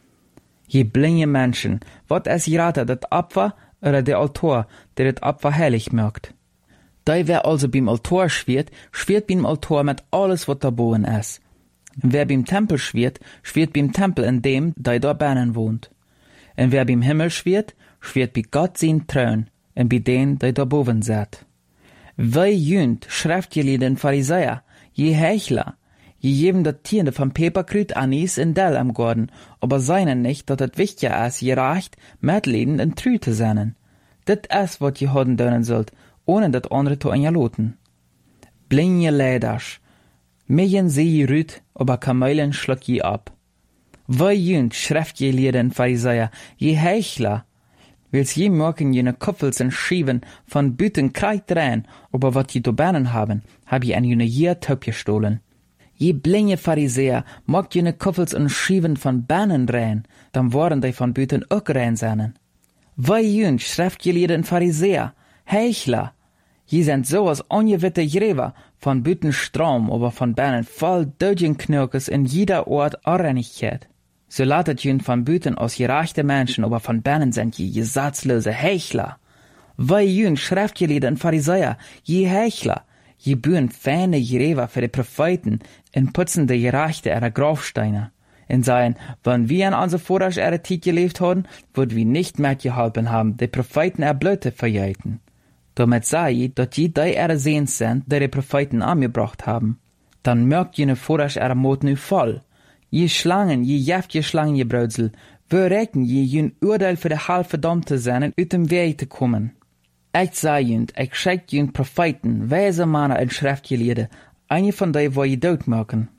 Speaker 1: Je blinge Menschen, wat es gerater, dat Opfer oder der Altar, der dat Opfer heilig merkt. Da wer also beim Altar schwert beim Altar mit alles, was da boven ist. Wer beim Tempel schwert beim Tempel, in dem, der da binnen wohnt. Und wer beim Himmel schwert bei Gott sein Thron, und bei dem, der da boven sitzt. Weil jünd, schriftgelehrten Pharisäer, je Heuchler, je geben dat Tiende vom Peperkrüt, Anis und Dell am Garten, aber seinen nicht, dat het wichtiger ist, gerecht, mitleden und trü zu sein. Dit ist, wat je hoden dönen sollt, ohne dat andere zu loten. Blinje Leiders, Millen sie rüt, aber Kamelen schluck je ab. Weil jünd, schriftgelehrten Pharisäer, je Heuchler, wils je merken jene Kopfels und Schieben von Büten kreit rein, aber wat je to bernen haben, hab je an jene Jier taub gestohlen. Je blinge Pharisäer, mag jene Kopfels und Schieben von Bernen rein, dann waren die von Büten auch rein seinen. Weil jünd, schriftgelehrten Pharisäer, Heuchler, je sind sowas ongewitte Gräber, von Büten Strom, aber von Bernen voll Dödgenknirkes in jeder Ort Arreinigkeit. So latet jünd von Büten aus gerechte Menschen, aber von Bernen sind je gesatzlose Heuchler. Weil jünd, schriftgelehrten Pharisäer, je Heuchler, je bühen feine Gräber für die Propheten, in putzende Gerechte ihrer Grabsteine. In seien, wenn wir in unser Vorrasch ihre Zeit gelebt haben, würden wir nicht mehr geholfen haben, die Propheten erblöte verjeiten. Damit sei, dass je die ihre Sehens sind, die Propheten angebracht haben. Dann merkt jene Vorrasch ihre Mut nu voll. Je Schlangen, je jäftige Schlangengebraudsel, wir recken je jün Urteil für die Halbverdammte sein, ut dem Weg zu kommen. Ich sei jünd, ich schick jünd Propheten, weise Männer und Schriftgelehrte, eine von denen, wo je dort merken.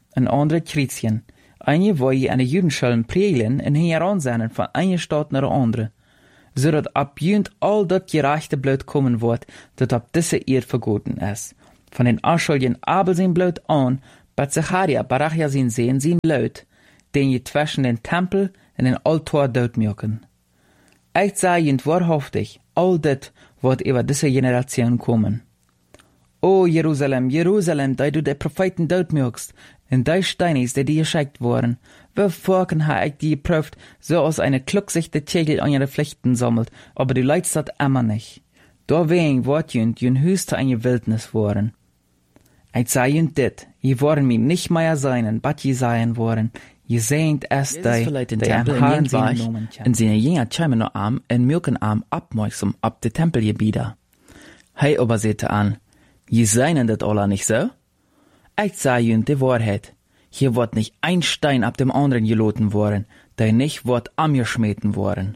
Speaker 1: en andere Christen. Einige wil je aan de Judenschulden prelen en heranzenden van een stad naar de andere, zodat ab junt al dat gerechte bloed komen wordt, dat op deze eerd vergoten is. Van den Anschuldigen Abel zijn bloed aan, bat Zacharia Barachia zijn bloed, den je zwischen den Tempel en den Altar doodmaken. Ik zei junt waarhaftig, al dit wordt over deze generatie komen. O Jerusalem, Jerusalem, die du de profeten doodmakst, en die Steines, die geschickt worden, wievorken ha ik die geprüft, so als eine klucksichte Tegel an ihre Pflichten sammelt, aber du leidst dat immer nicht. Doorwegen wordt jun Huis te eine Wildnis worden. Ik zei junt dit, je worden mir nicht mehr seinen, bat je seien worden. Je seent es die am Haaren war, en seine Jünger tscheimen no arm, en milkenarm abmeuksum ab de Tempelgebieder. Hij aber sehte an, je seien dat alla nicht so? Ich sage junt die Wahrheit. Hier wird nicht ein Stein ab dem anderen geloten worden, der nicht wird angeschmeten worden.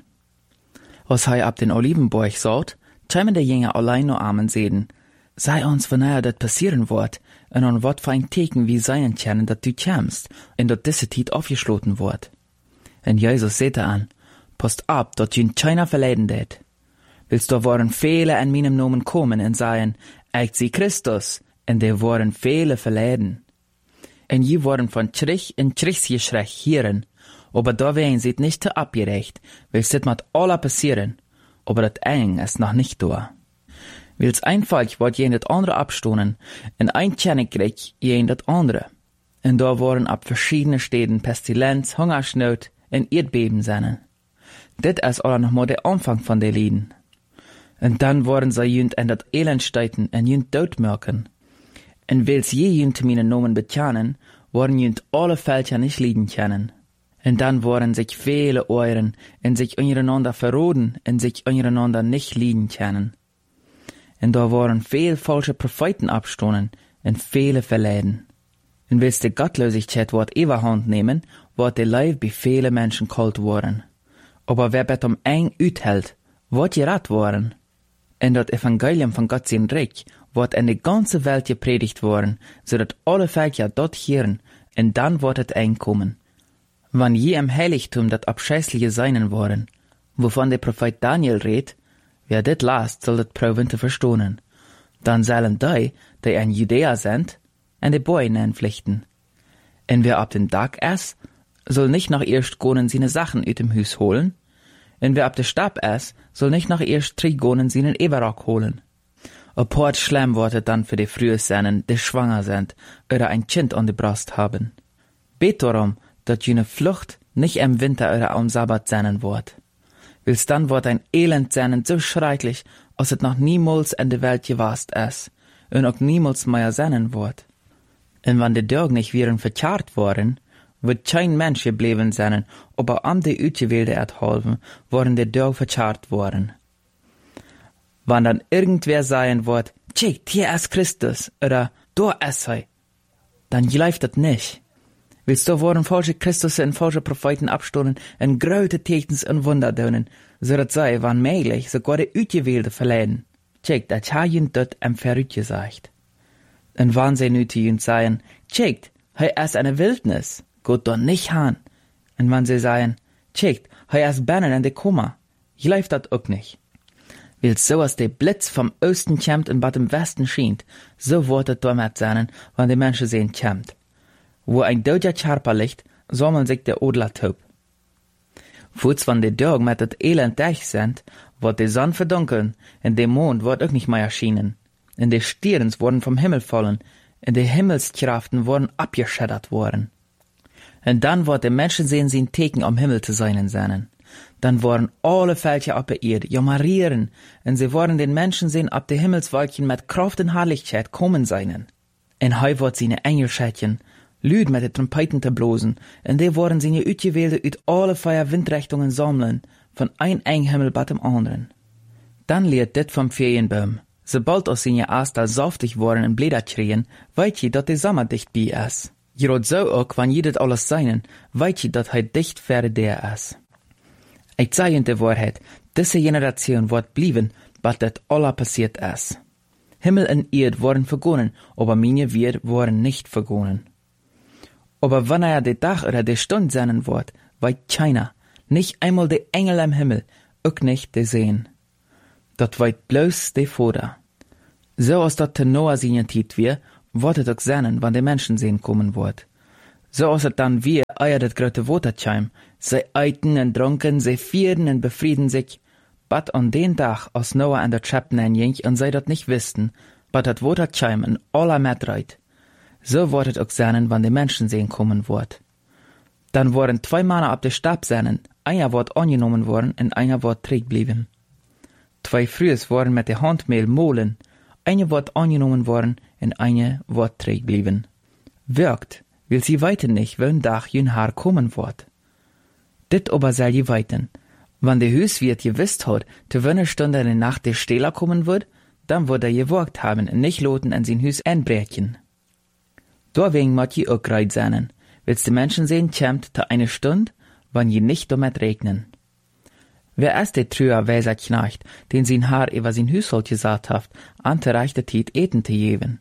Speaker 1: Als hij ab den Olivenberg sagt, tscheimen der Jünger allein no armen seden. Sei uns, wanneer dat passieren wird, en an wat für ein Teken wie seien kennen, dat du kämst, en dat diese Tiet aufgeschloten wird. En Jesus sehte an, passt ab, dat jün keiner verleiden det. Willst du waren viele an meinem Namen kommen en sagen, ich sie Christus, en de worden viele verleiden. En je worden von Trich in Trichsgeschrecht hieren, aber da wären sie nicht te abgerecht, willst dit mat aller passieren, aber dat eng ist noch nicht da. Wils einfach wat jen dat andere abstonen, en ein Tjennekrieg jen dat andere. En da waren ab verschiedene Städten Pestilenz, Hungersnot en Erdbeben sennen. Dit is aller noch mal der Anfang von de Lieden. En dann waren sie jünt en dat Elend steiten en jünt doodmerken. En wils je jünt meine Nomen betjanen, waren jünt alle Völker nicht lieben kennen. En dann waren sich viele Euren en sich untereinander verroden en sich untereinander nicht lieben kennen. En da waren veel falsche Propheten abstonen en viele verleiden. En wils de Gottlosigkeit wordt überhand nehmen, wordt de Leib bei viele Menschen kalt worden. Aber wer bet eng uithält, wordt gerat worden. En dat Evangelium von Gott sein Reich wordt in de ganze Welt gepredigt worden, zodat alle Völker dort hören, en dann wordt het eng kommen. Wann je im Heiligtum dat abscheußliche seinen worden, wovon der Prophet Daniel redt, wer dit last, soll dat proben te verstonen. Dan zullen die in Judäa sind, en de Boyen pflichten. En wer ab den Tag is, soll nicht noch erst gonen seine Sachen uit dem Hus holen, en wer ab de Stab is, soll nicht noch erst 3 gonen seinen Eberrock holen. A port schlimm wordt het dann für die frühe Sennen, die schwanger sind, oder ein Kind an die Brust haben. Bet darum, dat jene Flucht nicht im Winter oder am Sabbat sennen wird. Wils dann wird ein Elend sennen so schrecklich, als het noch niemals in der Welt gewast is, und auch niemals mehr sennen wird. Und wenn die Dörg nicht wären verkehrt worden, wird kein Mensch geblieben sein, aber am die Utgewählte erhalten, worden die Dörg verkehrt worden. Wenn dann irgendwer sagen wird, tschickt, hier ist Christus, oder da ist er, dann gleift das nicht. Willst du worden falsche Christus und falsche Propheten abstoßen und große Tekens und Wunder tun, so dass sie, wann möglich, sogar die Utgewählte verleiden. Tschickt, das hat jünt dort am Verrückt gesagt. Und wann sie nu zu jünt sagen, tschickt, er ist eine Wildnis, geht doch nicht han. Und wenn sie sagen, tschickt, er ist Bernen in de Koma, gleift das auch nicht. Willst so als der Blitz vom Osten kämmt und bad im Westen schient, so wird es damit sein, wenn die Menschen sehen kämmt. Wo ein doder Charper liegt, sammeln sich der Odler taub. Voets wann die Dörg mit dat Elend durch sind, wird die Sonne verdunkeln, und der Mond wird auch nicht mehr erschienen. Und die Stirns wurden vom Himmel fallen, und die Himmelskraften wurden abgeschädert worden. Und dann wird der Menschen sehen, sie Teken am Himmel zu sein. Dann worden alle Völker ab der Erde jammerieren, und sie worden den Menschen sehen ab der Himmelswolkchen mit Kraft und Herrlichkeit kommen seinen. Und heu wird sie ne Engelschädchen, Lüd mit den Trompeten te blosen, und die worden seine Utgewählte uit alle 4 Windrichtungen sammeln, von ein Enghimmel bat dem anderen. Dann lehrt dit vom Ferienbaum. Sobald aus seine Astal saftig worden und Blätter kriegen, weit je, dat die Sommer dicht bei is. Gerot so auch, wann je dit alles seinen, weit je, dat hij dicht verre der is. Ich sage in der Wahrheit, diese Generation wird blieben, was dat aller passiert is. Himmel und Erd worden vergonnen, aber meine wir worden nicht vergonnen. Aber wenn de Tag oder de Stund sennen wird, weit keiner, nicht einmal de Engel am Himmel, auch nicht de Seen. Dat weit bloß de Vater. So als dat te Noah seine Tiet wir, wird es auch sennen, wann de Menschen sehen kommen wird. So als es dann wir eier dat grote Watertscheim, sie eiten und drunken, sie vieren und befrieden sich, bat an den Tag, als Noah an der Chapten einjink und sie dat nicht wussten, bat dat Watertscheim in aller Metreit. So wird es auch sennen, wann de Menschen sehen kommen wird. Dann wurden 2 Männer ab de Stab sennen, einer wird angenommen worden und einer wird träg blieben. 2 Frühes wurden mit der Handmehl mohlen, eine wird angenommen worden und eine wird träg blieben. Wirkt, will sie weiten nicht, wenn Dach jün Haar kommen wird. Dit aber soll je weiten. Wann der Hüswirt gewisst hat, zu welcher Stunde in der Nacht der Stehler kommen wird, dann wird gewagt haben und nicht loten an sein Hüs einbrechen. Deswegen mag je auch greit sein, willst die Menschen sehen, kämmt ta eine Stunde, wann je nicht damit regnen. Wer erst der trüer weiser Knecht, den sein Haar über sein Hüshold gesagt haft, ante reichte Tiet eten zu geben.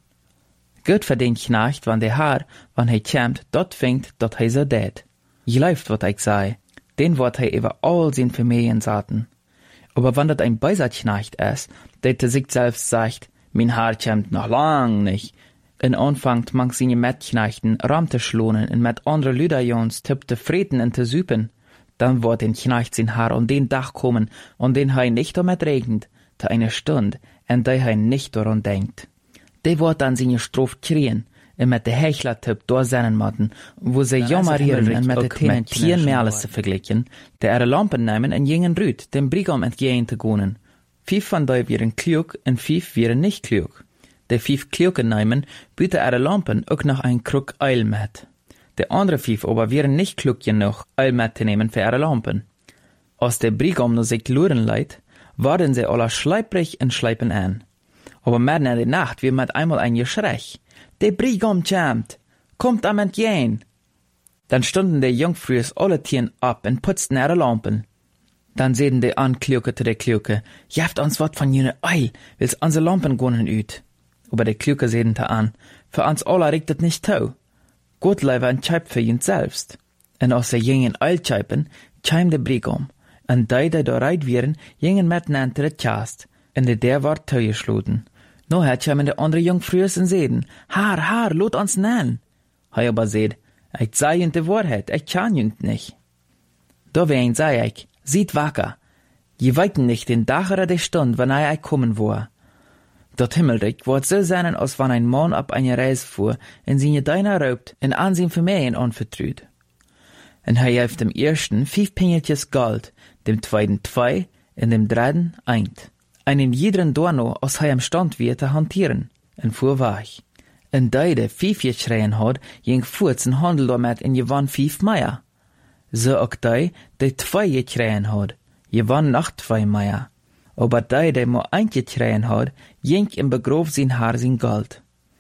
Speaker 1: Gut für den Knecht, wann der Haar, wann kämmt, dort fängt, dort so dät. Je läuft, wat ich sei, den wird über all sein Familien saten. Aber wann dat ein beiser Knecht ist, der zu sich selbst sagt, mein Haar kämmt noch lang nicht, in anfangt mang seine Metknechten ramte schlonen und mit andere Lüderjons tippte Freten in te Süpen, dann wird den Knecht sein Haar an den Dach kommen, und den hei nicht damit regnet, te eine Stund, en der hei nicht daran denkt. Der wird dann seine Strophe kriegen, und mit der Hechler-Tipp durchsennen matten, wo sie jammerieren und mit den Tenen Tieren mehr alles zu vergleichen, der ihre Lampen nehmen und jingen Rüd, dem Brigam entgehen zu gehen. 5 von dei wären klug und 5 wären nicht klug. De 5 Klugen nehmen, bieten ihre Lampen auch noch ein Krug Eil mit. De andere 5 aber wären nicht klug genug, Eil mitzunehmen für ihre Lampen. Als der Brigam nur sich luren leiht, werden sie alle schleiprig und schleipen an. Aber mitten in der Nacht wird mit einmal ein Geschrei. Der Brigam kämmt! Kommt am entgehen! Dann stunden die Jungfrühes alle Tieren ab und putzten ihre Lampen. Dann sehen die Ankluke zu der Kluke, jaft uns wat von jener Eil, will's unsere Lampen gonnen üt. Aber der Kluke sehen ta an, für uns alle regt het nicht tau. Gott leider ein Scheib für ihn selbst. Und aus der jungen Eil scheipen, scheim der Brigam. Und die da reit wären, jingen mitten an der Chast, und der war tau geschloten. No hat scheimen der andere Jungfrühes und sehen, Haar, lot uns nennen. Hei aber seht, ich sei jünt die Wahrheit, ich kann jünt nicht. Da wen sei ich, sieht wacker. Je weiten nicht den Tag oder die Stunde, wann ich kommen war. Dort Himmelreich wird so sein, als wenn ein Mann ab eine Reise fuhr, in seine Deiner raubt, in Ansehen Familien anvertraut. Und er hilft dem ersten 5 Pingeltjes Gold, dem zweiten 2, und dem dritten 1. Einen jeden Dorno, als er im Stand wird, zu hantieren, und fuhr weich. Und der 5 geschreien hat, ging furz und handel damit in gewann 5 Meier. So auch der 2 geschreien hat, gewann noch 2 Meier. Aber der nur 1 geschreien hat, ging im Begrof sein Haar sein Gold.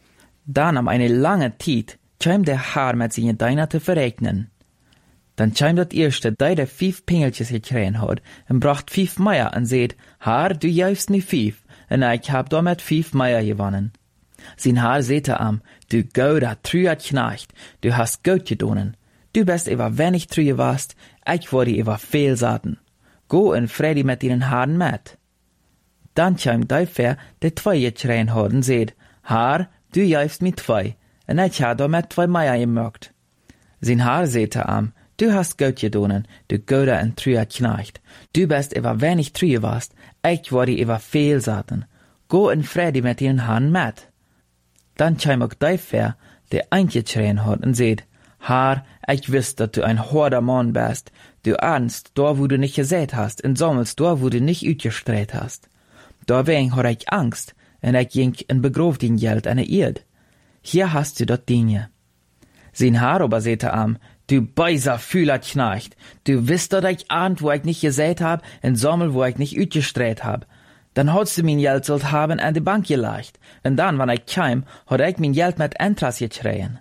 Speaker 1: Dann am eine lange Zeit, scheim der Haar mit seinen Deiner zu verregnen. Dann scheim das erste, der 5 Pingeltjes gekriegt hat, und bracht 5 Meier und seht, Haar, du jäufst mir 5, und ich hab damit 5 Meier gewonnen. Sein Haar seht am, du gouder, trüer Knecht, du hast gut gedonen. Du bist über wenig trüe warst, ich wurde über viel saten. Go in Freddy mit deinen Haaren mit. Dann scheim der 2 gekriegt hat und seht, Haar, du jäufst mir 2, und ich hab damit 2 Meier gemögt. Sein Haar seht am, du hast gut gedonen, du gouder und trüer Knecht. Du bist über wenig trüe warst, ich wurde über viel saten. Go in Freddy mit deinen Haaren mit. Dann scheim auch der 1 gekriegt hat und seht, Haar, ich wüsst, dass du ein harter Mann bist. Du ahnst, da wo du nicht gesät hast, und sammelst da wo du nicht utgestreut hast. Deswegen hat ich Angst, und ich ging in Begrof den Geld an der Erd. Hier hast du dat Dinge. Sein Haar aber seht am, du beiser Fühlerknecht, du wisst, dass ich ahnt, wo ich nicht gesät hab, und sammel, wo ich nicht utgestreut hab. Dann hast du mein Geld sollt haben an die Bank gelegt, und dann, wenn ich kam, hat ich mein Geld mit Entras geschreien.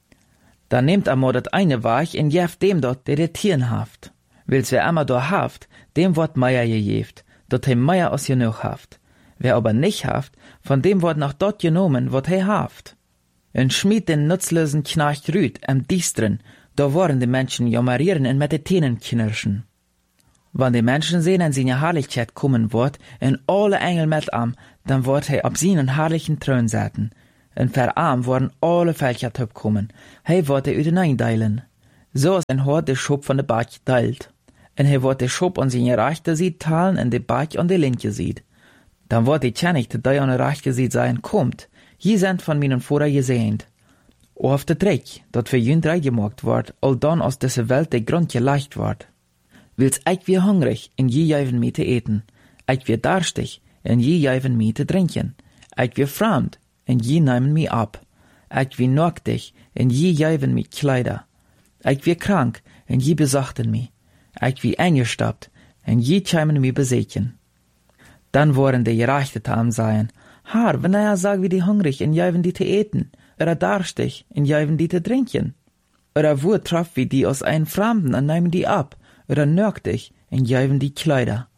Speaker 1: Dann nehmt einmal dat eine Weich und jeft dem dort, der die Tieren haft. Willst wer einmal da haft, dem wird Meier gejeft, dort he Meier aus genug haft. Wer aber nicht haft, von dem wird nach dort genommen, wird he haft. en schmied den nutzlosen Knecht Rüd am Diestren, da waren die Menschen jammerieren en met de Tenen knirschen. Wann die Menschen sehen an seine Herrlichkeit kommen wird, en alle Engel mit am, dann wird hij op seinen herrlichen Thron zetten. En verarm worden alle Völker top kommen. Hij wordt de uitenein deilen. Zoals en hoort de schop van de Bach deilt. En hij wordt de schop aan zijn rechte ziet talen en de Bach aan de linke ziet. Dan wordt die Tjenichte die aan de rechte ziet zijn, komt. Je zijn van mijn Vader gezegend. Of de trek, dat voor jun drei gemaakt wordt, al dan als deze Welt de grond geleicht wordt. Wils ik weer hungrig en je geven mij te eten. Ik weer darstig en je geven mij te drinken. Ik weer vreemd en je nemen mij op. Ik weer naaktig en je geven mij kleider. Ik weer krank en je bezachten mij. Ik weer eingestapt en je tjeimen mij bezeken. Dan worden de gerechte taam zijn. Haar, wanneer sagen wir die hungrig en geven die te eten? Oder darstig en geven die te drinken? Oder wo treffen wir die aus einem Fremden en nehmen die ab? Oder naaktig en geven die kleider?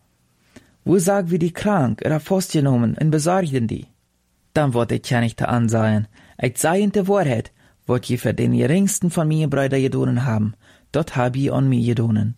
Speaker 1: Wo sagen wir die krank oder vastgenomen en bezorgden die? Dan wordt de Knechte ansehen. Ik zei in de waarheid, wat je voor den geringsten van mijn Brüder gedonen haben, dat hab je an mij gedonen.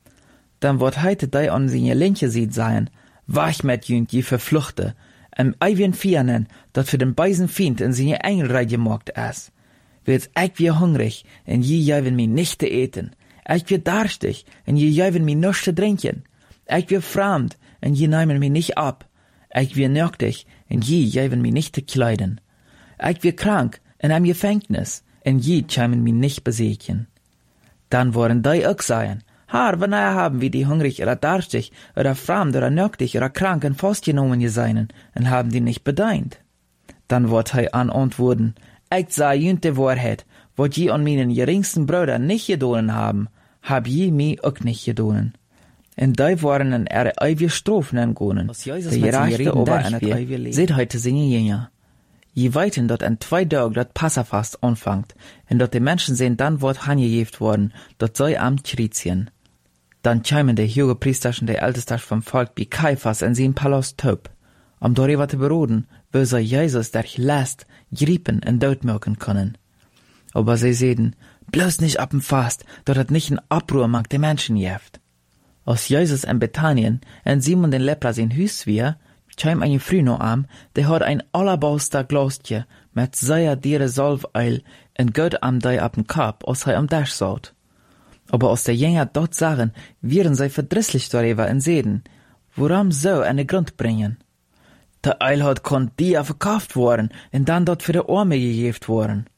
Speaker 1: Dan wordt heute die an seine linke ziet zijn, wach met jünt je verfluchte, eigen viernen, dat für den beisen Fiend in seine Engelrei gemacht is. Wils ik weer hungrig, en je geven mij nicht te eten. Ik weer darstig, en je geven mij nichts te drinken. Ik weer vreemd, en je nemen mij nicht ab. Ik weer naaktig, en je geven mij nicht te kleiden. Ik weer krank, en am Gefängnis, en je tjeimen mij nicht besechen. Dan worden die ook sagen, Haar, wanneer haben wir die hungrig oder darstig oder fremd oder naaktig oder krank en vastgenomen geseinen en haben die nicht bedeint? Dan wordt hij antwoorden, ik zei jünt de waarheid, wat je an meinen geringsten Brüder nicht gedonen haben, hab je mij ook nicht gedonen. En die waren en eeuwige strofen entgonen, de gerechte ober en het eeuwige leven. Seht heute singen Jünger. Je weiten, dat en 2 Tage dat Passafast anfangt, en dat de Menschen sehen, dann wordt hangejeft worden, dat zij am Chrizien. Dan tjeimen de hoge priesters en de ältesters vom Volk bij Kaiphas en zijn palast top, om darüber te beroden, wo zij Jesus durch Last griepen en doodmaken können. Aber sie sehen, bloß nicht ab dem Fast, dat het nicht een Abruhr mag de Menschen jeft. Als Jesus in Bethanien en Simon den Lepra zijn huis weer, tjeim een Früno am, de had een allerbauster Glostje met zeer diere Salveil en Gott am die ab dem Kap, als hij am Dash saut. Aber als der Jünger dort sagen, wären sie verdrisslich darüber en seden, woran so eine Grund bringen. Der Eil hat kon die verkauft worden en dann dort für de Arme gegeft worden.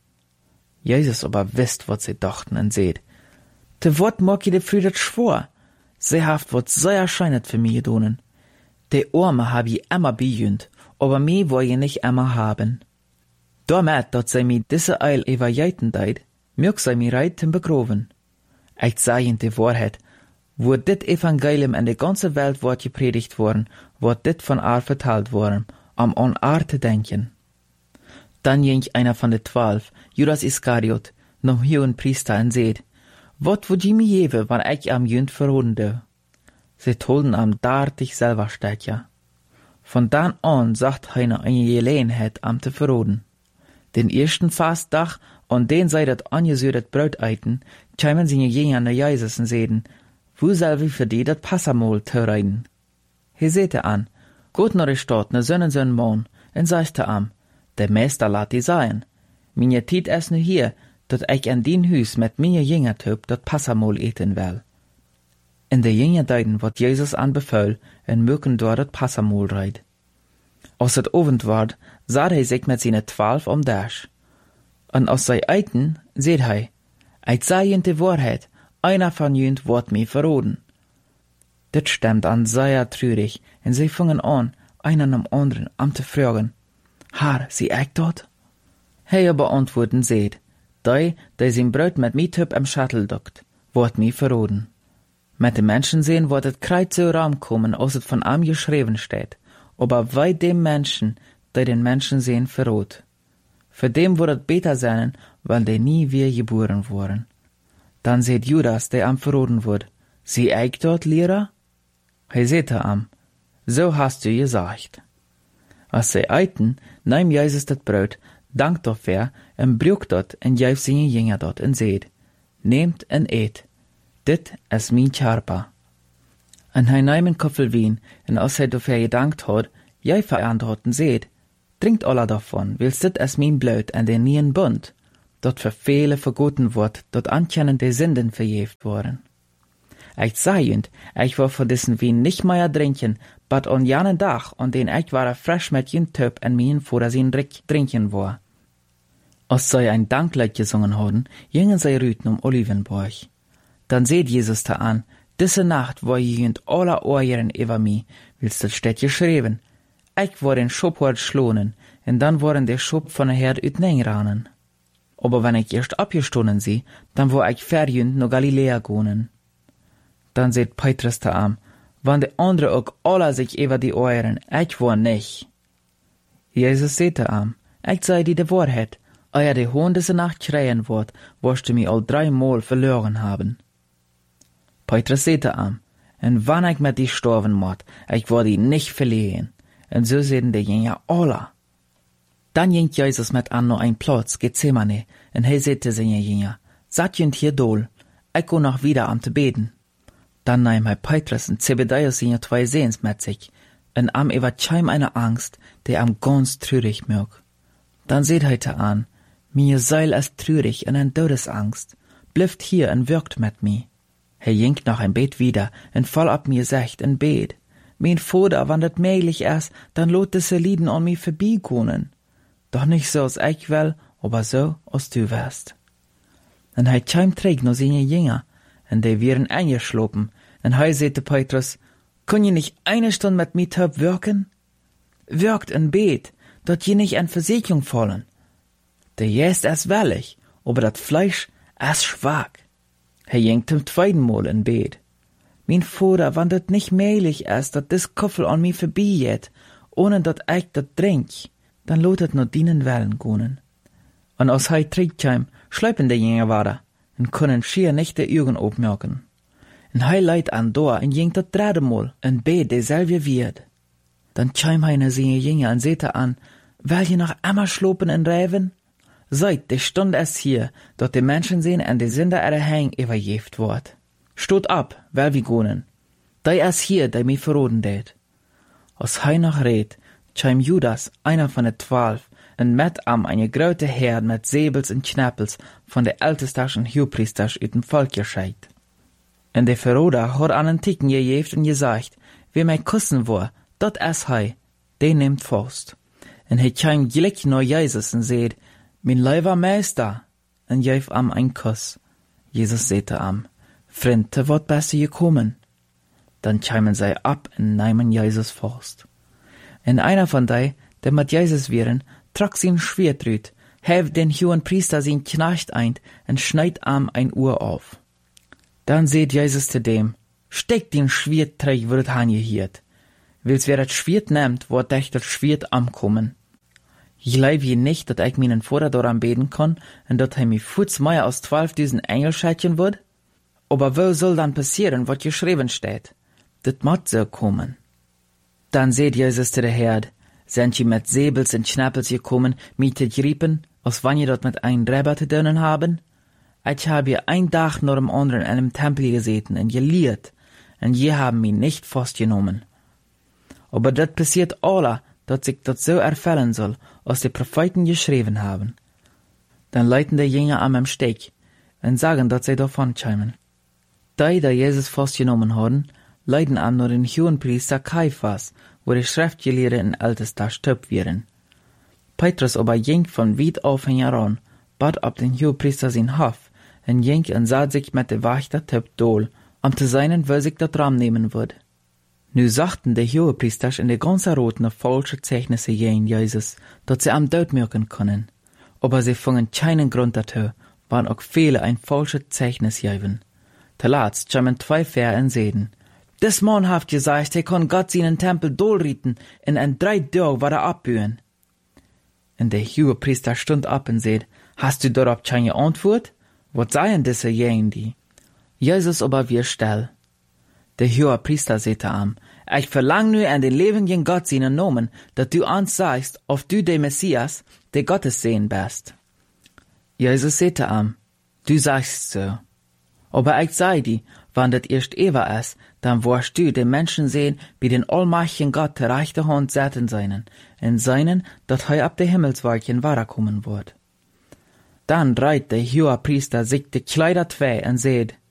Speaker 1: Jesus aber wisst, wat sie dachten en seht. Te wat mag je de Früder schwor? Sie haft wat so erscheinet für mich gedonen. De Arme hab ich immer bejünt, aber mich woll je nicht immer haben. Damit, dat sie mi diese Eil evajeiten deit, mög sie mi reiten begroven. Ich sage in die Wahrheit, wo dit Evangelium in der ganzen Welt wordt gepredigt worden, wordt dit von Aar verteld worden, an Aar te denken. Dann ging einer von den 12, Judas Iskariot, noch hohen Priester en seht, wat would je me geven, wann ich am jünt verroden deu? Sie tolden am dartig selber Städtja. Von dann an sagt heiner eine Gelegenheit am te verroden. Den ersten Fastdag, an den sei dat angesödet Brot eiten, tjeimen sie Jünger nach Jesus en seden, wo soll wir für die dat Passamol tereiden? He sehte an, gut nach der Stadt, ne Sonnen Morgen, en sagte am, der Meister lat die sein. Minje Tiet es nu hier, dat ich an din Hüs mit minje Jünger töp dat Passamol eten will. In de Jünger deiden, wat Jesus anbefahl, en möken dort dat Passamol reit. Als het Abend ward, sah hij sich mit seine 12 om Dash. Und aus sei Eiten, seht hij, ich sei in de Wahrheit, einer von jünt wordt mir verroden. Dit stemmt an sehr trürig, en sie fingen an, einen am anderen am te fragen, Haar, sie ich dort? Hij aber antworten seht, die sein Brot mit mi töp am Schattel dockt, wordt mir verroden. Mit den Menschen sehen, wordt het kreuz so Raum kommen, als het von am geschrieben steht, aber weit dem Menschen, die den Menschen sehen, verrot. Für dem wird es besser sein, weil die nie wieder geboren wurden. Dann seht Judas, der am verroden wird, sie ich dort, Lehrer? He seht am, so hast du gesagt. Als sie eiten, nahm Jesus das Brot, dankt dafür en brukt dat en geeft zijn jünger dat en zeed, neemt en eet, dit is mijn charpa. En hij neemt een koffel wien, en als hij dafür gedankt had, jij verantwoordt en zeed, drinkt alla davon, wils dit is mijn bloed en de nieuwen bund, dat voor vele vergoten wordt, dat ankennen de zinden vergeeft worden. Ich zei junt, ich wil voor diesen wien nicht mehr drinken, but on janen dag, on den ich war frisch met jun töp en mien voor zijn drik drinken war. Als zij ein Danklied gesungen hadden, gingen zij rüten Olivenborg. Dan seht Jesus da an, diese Nacht war je junt alle Ohren über mi, wils das steht geschrieben. Ich war den Schub hort schlonen, en dan waren der Schub von der Herd utneinranen. Aber wenn ich erst abgestonnen sie, dann war ich verjünt no Galiläa gonen. Dan seht Petrus da an, wann de andere ook alle sich über die Ohren, ich war nicht. Jesus seht da an, ich sei die de Wahrheit, euer de Hohn diese Nacht schreien wird, wirst du mich all 3 Mal verloren haben. Petrus seht da an, en wann ich mit die sterben mord, ich war die nicht verlegen. En so sehen die Jünger alle. Dann ging Jesus mit an noch ein Platz, Gethsemane, en hij zei te zijn Jünger, zat junt hier dol, ich go noch wieder am te beten. Dann nahm hij Petrus en Zebedäus seine 2 Sehens mit sich, en am überscheim eine Angst, die am ganz trürig mög. Dann seht hij te an, mir Seil ist trürig en en Todesangst, blifft hier en wirkt mit mi. Hij ging noch ein Bet wieder, en fall ab mir secht en bet. Mein Vater, wann dat möglich ist, dann lot diese Lieden an mich vorbeikommen. Doch nicht so, als ich will, aber so, als du wärst. En hij kam terug naar seine Jünger, en die wären eingeschlafen, en hij zei te Petrus, kun je nicht eine Stunde mit mir töp wirken? Wirkt en bet, dat je nicht en Versicherung fallen. Der Geist ist willig, aber dat Fleisch ist schwach. Hij ging zum 2. Mal in bet. Mein Vater, wann dat nicht möglich ist, dat dis Koffel an mir vorbeigeht, ohne dat ich dat drink, dann lot het nur dienen Wellen gonen. Und als hij terugkam, schleipen die Jünger weiter, en können schier nicht die Augen aufmerken. En hij leidt an door en ging dat 3. Mal, en bet dezelfde wird. Dann kam hij naar seine Jünger en zette an, will je noch immer schlopen en rijven? Seid, die Stunde ist hier, dat die Menschen sehen en die Sünder ihre Hang übergeft wordt. Stot ab, wel wie gonen. Dei is hier, dei mich verroden deed. Als hij noch reed, kam Judas, einer von de 12, en met am eine grote Herd met Säbels en Knäppels von de Ältesters en Hohepriesters uit dem Volk gescheit. En de Verroder had an een Ticken gegeven en gesagt, wie mij kussen woor, dat is hij, de neemt vast. En hij kam gelijk naar Jesus en zeid, mijn lieber Meister, en geef am ein Kuss. Jesus zette am, Vriend, wat bist du gekommen? Dann kamen sie ab und nahmen Jesus fast. En einer von die, der mit Jesus wären, trug sein Schwert rüt, hef den hohen Priester sein Knecht ein und schneid am ein Uhr auf. Dann seht Jesus zu dem, steck den Schwert träg, wird angehiert. Wils wer das Schwert nimmt, wird echt das Schwert ankommen. Ich glaub je nicht, dat ich meinen Vater daran beten kann und dat mich futs mehr als 12.000 Engel schätzen wird? Aber wo soll dann passieren, was geschrieben steht? Dat moet so kommen. Dann seht Jesus zu der Herd, sind je mit Säbels und Schnappels gekommen, mich zu griepen, als wann je dort mit ein Räber zu dönen haben? Ich habe hier ein Tag nach dem anderen in einem Tempel gesessen und gelehrt, und je haben mich nicht festgenommen. Aber das passiert alle, dass sich das so erfüllen soll, als die Propheten geschrieben haben. Dann leiten die Jünger am Steg und sagen, dass sie davon kämen. Die Jesus festgenommen haben, leiden an nur den Hohenpriester Kaiphas, wo die Schriftgelehrten und Ältester stirbt wären. Petrus aber ging von weit auf heran, bat ab den Hohenpriester sein Hof, und ging und sah sich mit der Wächter Typ dol, zu seinen, wo sich das Raum nehmen würde. Nu sagten die Hohenpriester in der ganzen Roten falsche Zeichnisse gegen Jesus, dass sie am Tod merken können. Aber sie fingen keinen Grund dazu, waren auch viele ein falsches Zeichnis geben. Zuletzt kamen 2 Vers und sehen, des Mann haft gesagt, er kann Gott seinen Tempel dolrieten, in 3 Tagen war abbühen. Und der Hohenpriester stund ab und seht, hast du darauf keine Antwort? Was seien diese jenen die? Jesus aber wir still. Der Hohenpriester sagte am, ich verlang nu an den lebendigen Gott seinen Namen, dass du uns sagst, ob du der Messias, der Gottes sehen bist. Jesus sagte ihm, du sagst so. Aber ich sei die, wann das erst Eva ist, dann wirst du den Menschen sehen, wie den allmächtigen Gott der rechte Hand setzen seinen, in seinen, dat er ab der Himmelswolken kommen wird. Dann dreht der Hohepriester sich die Kleider zwei und sagt,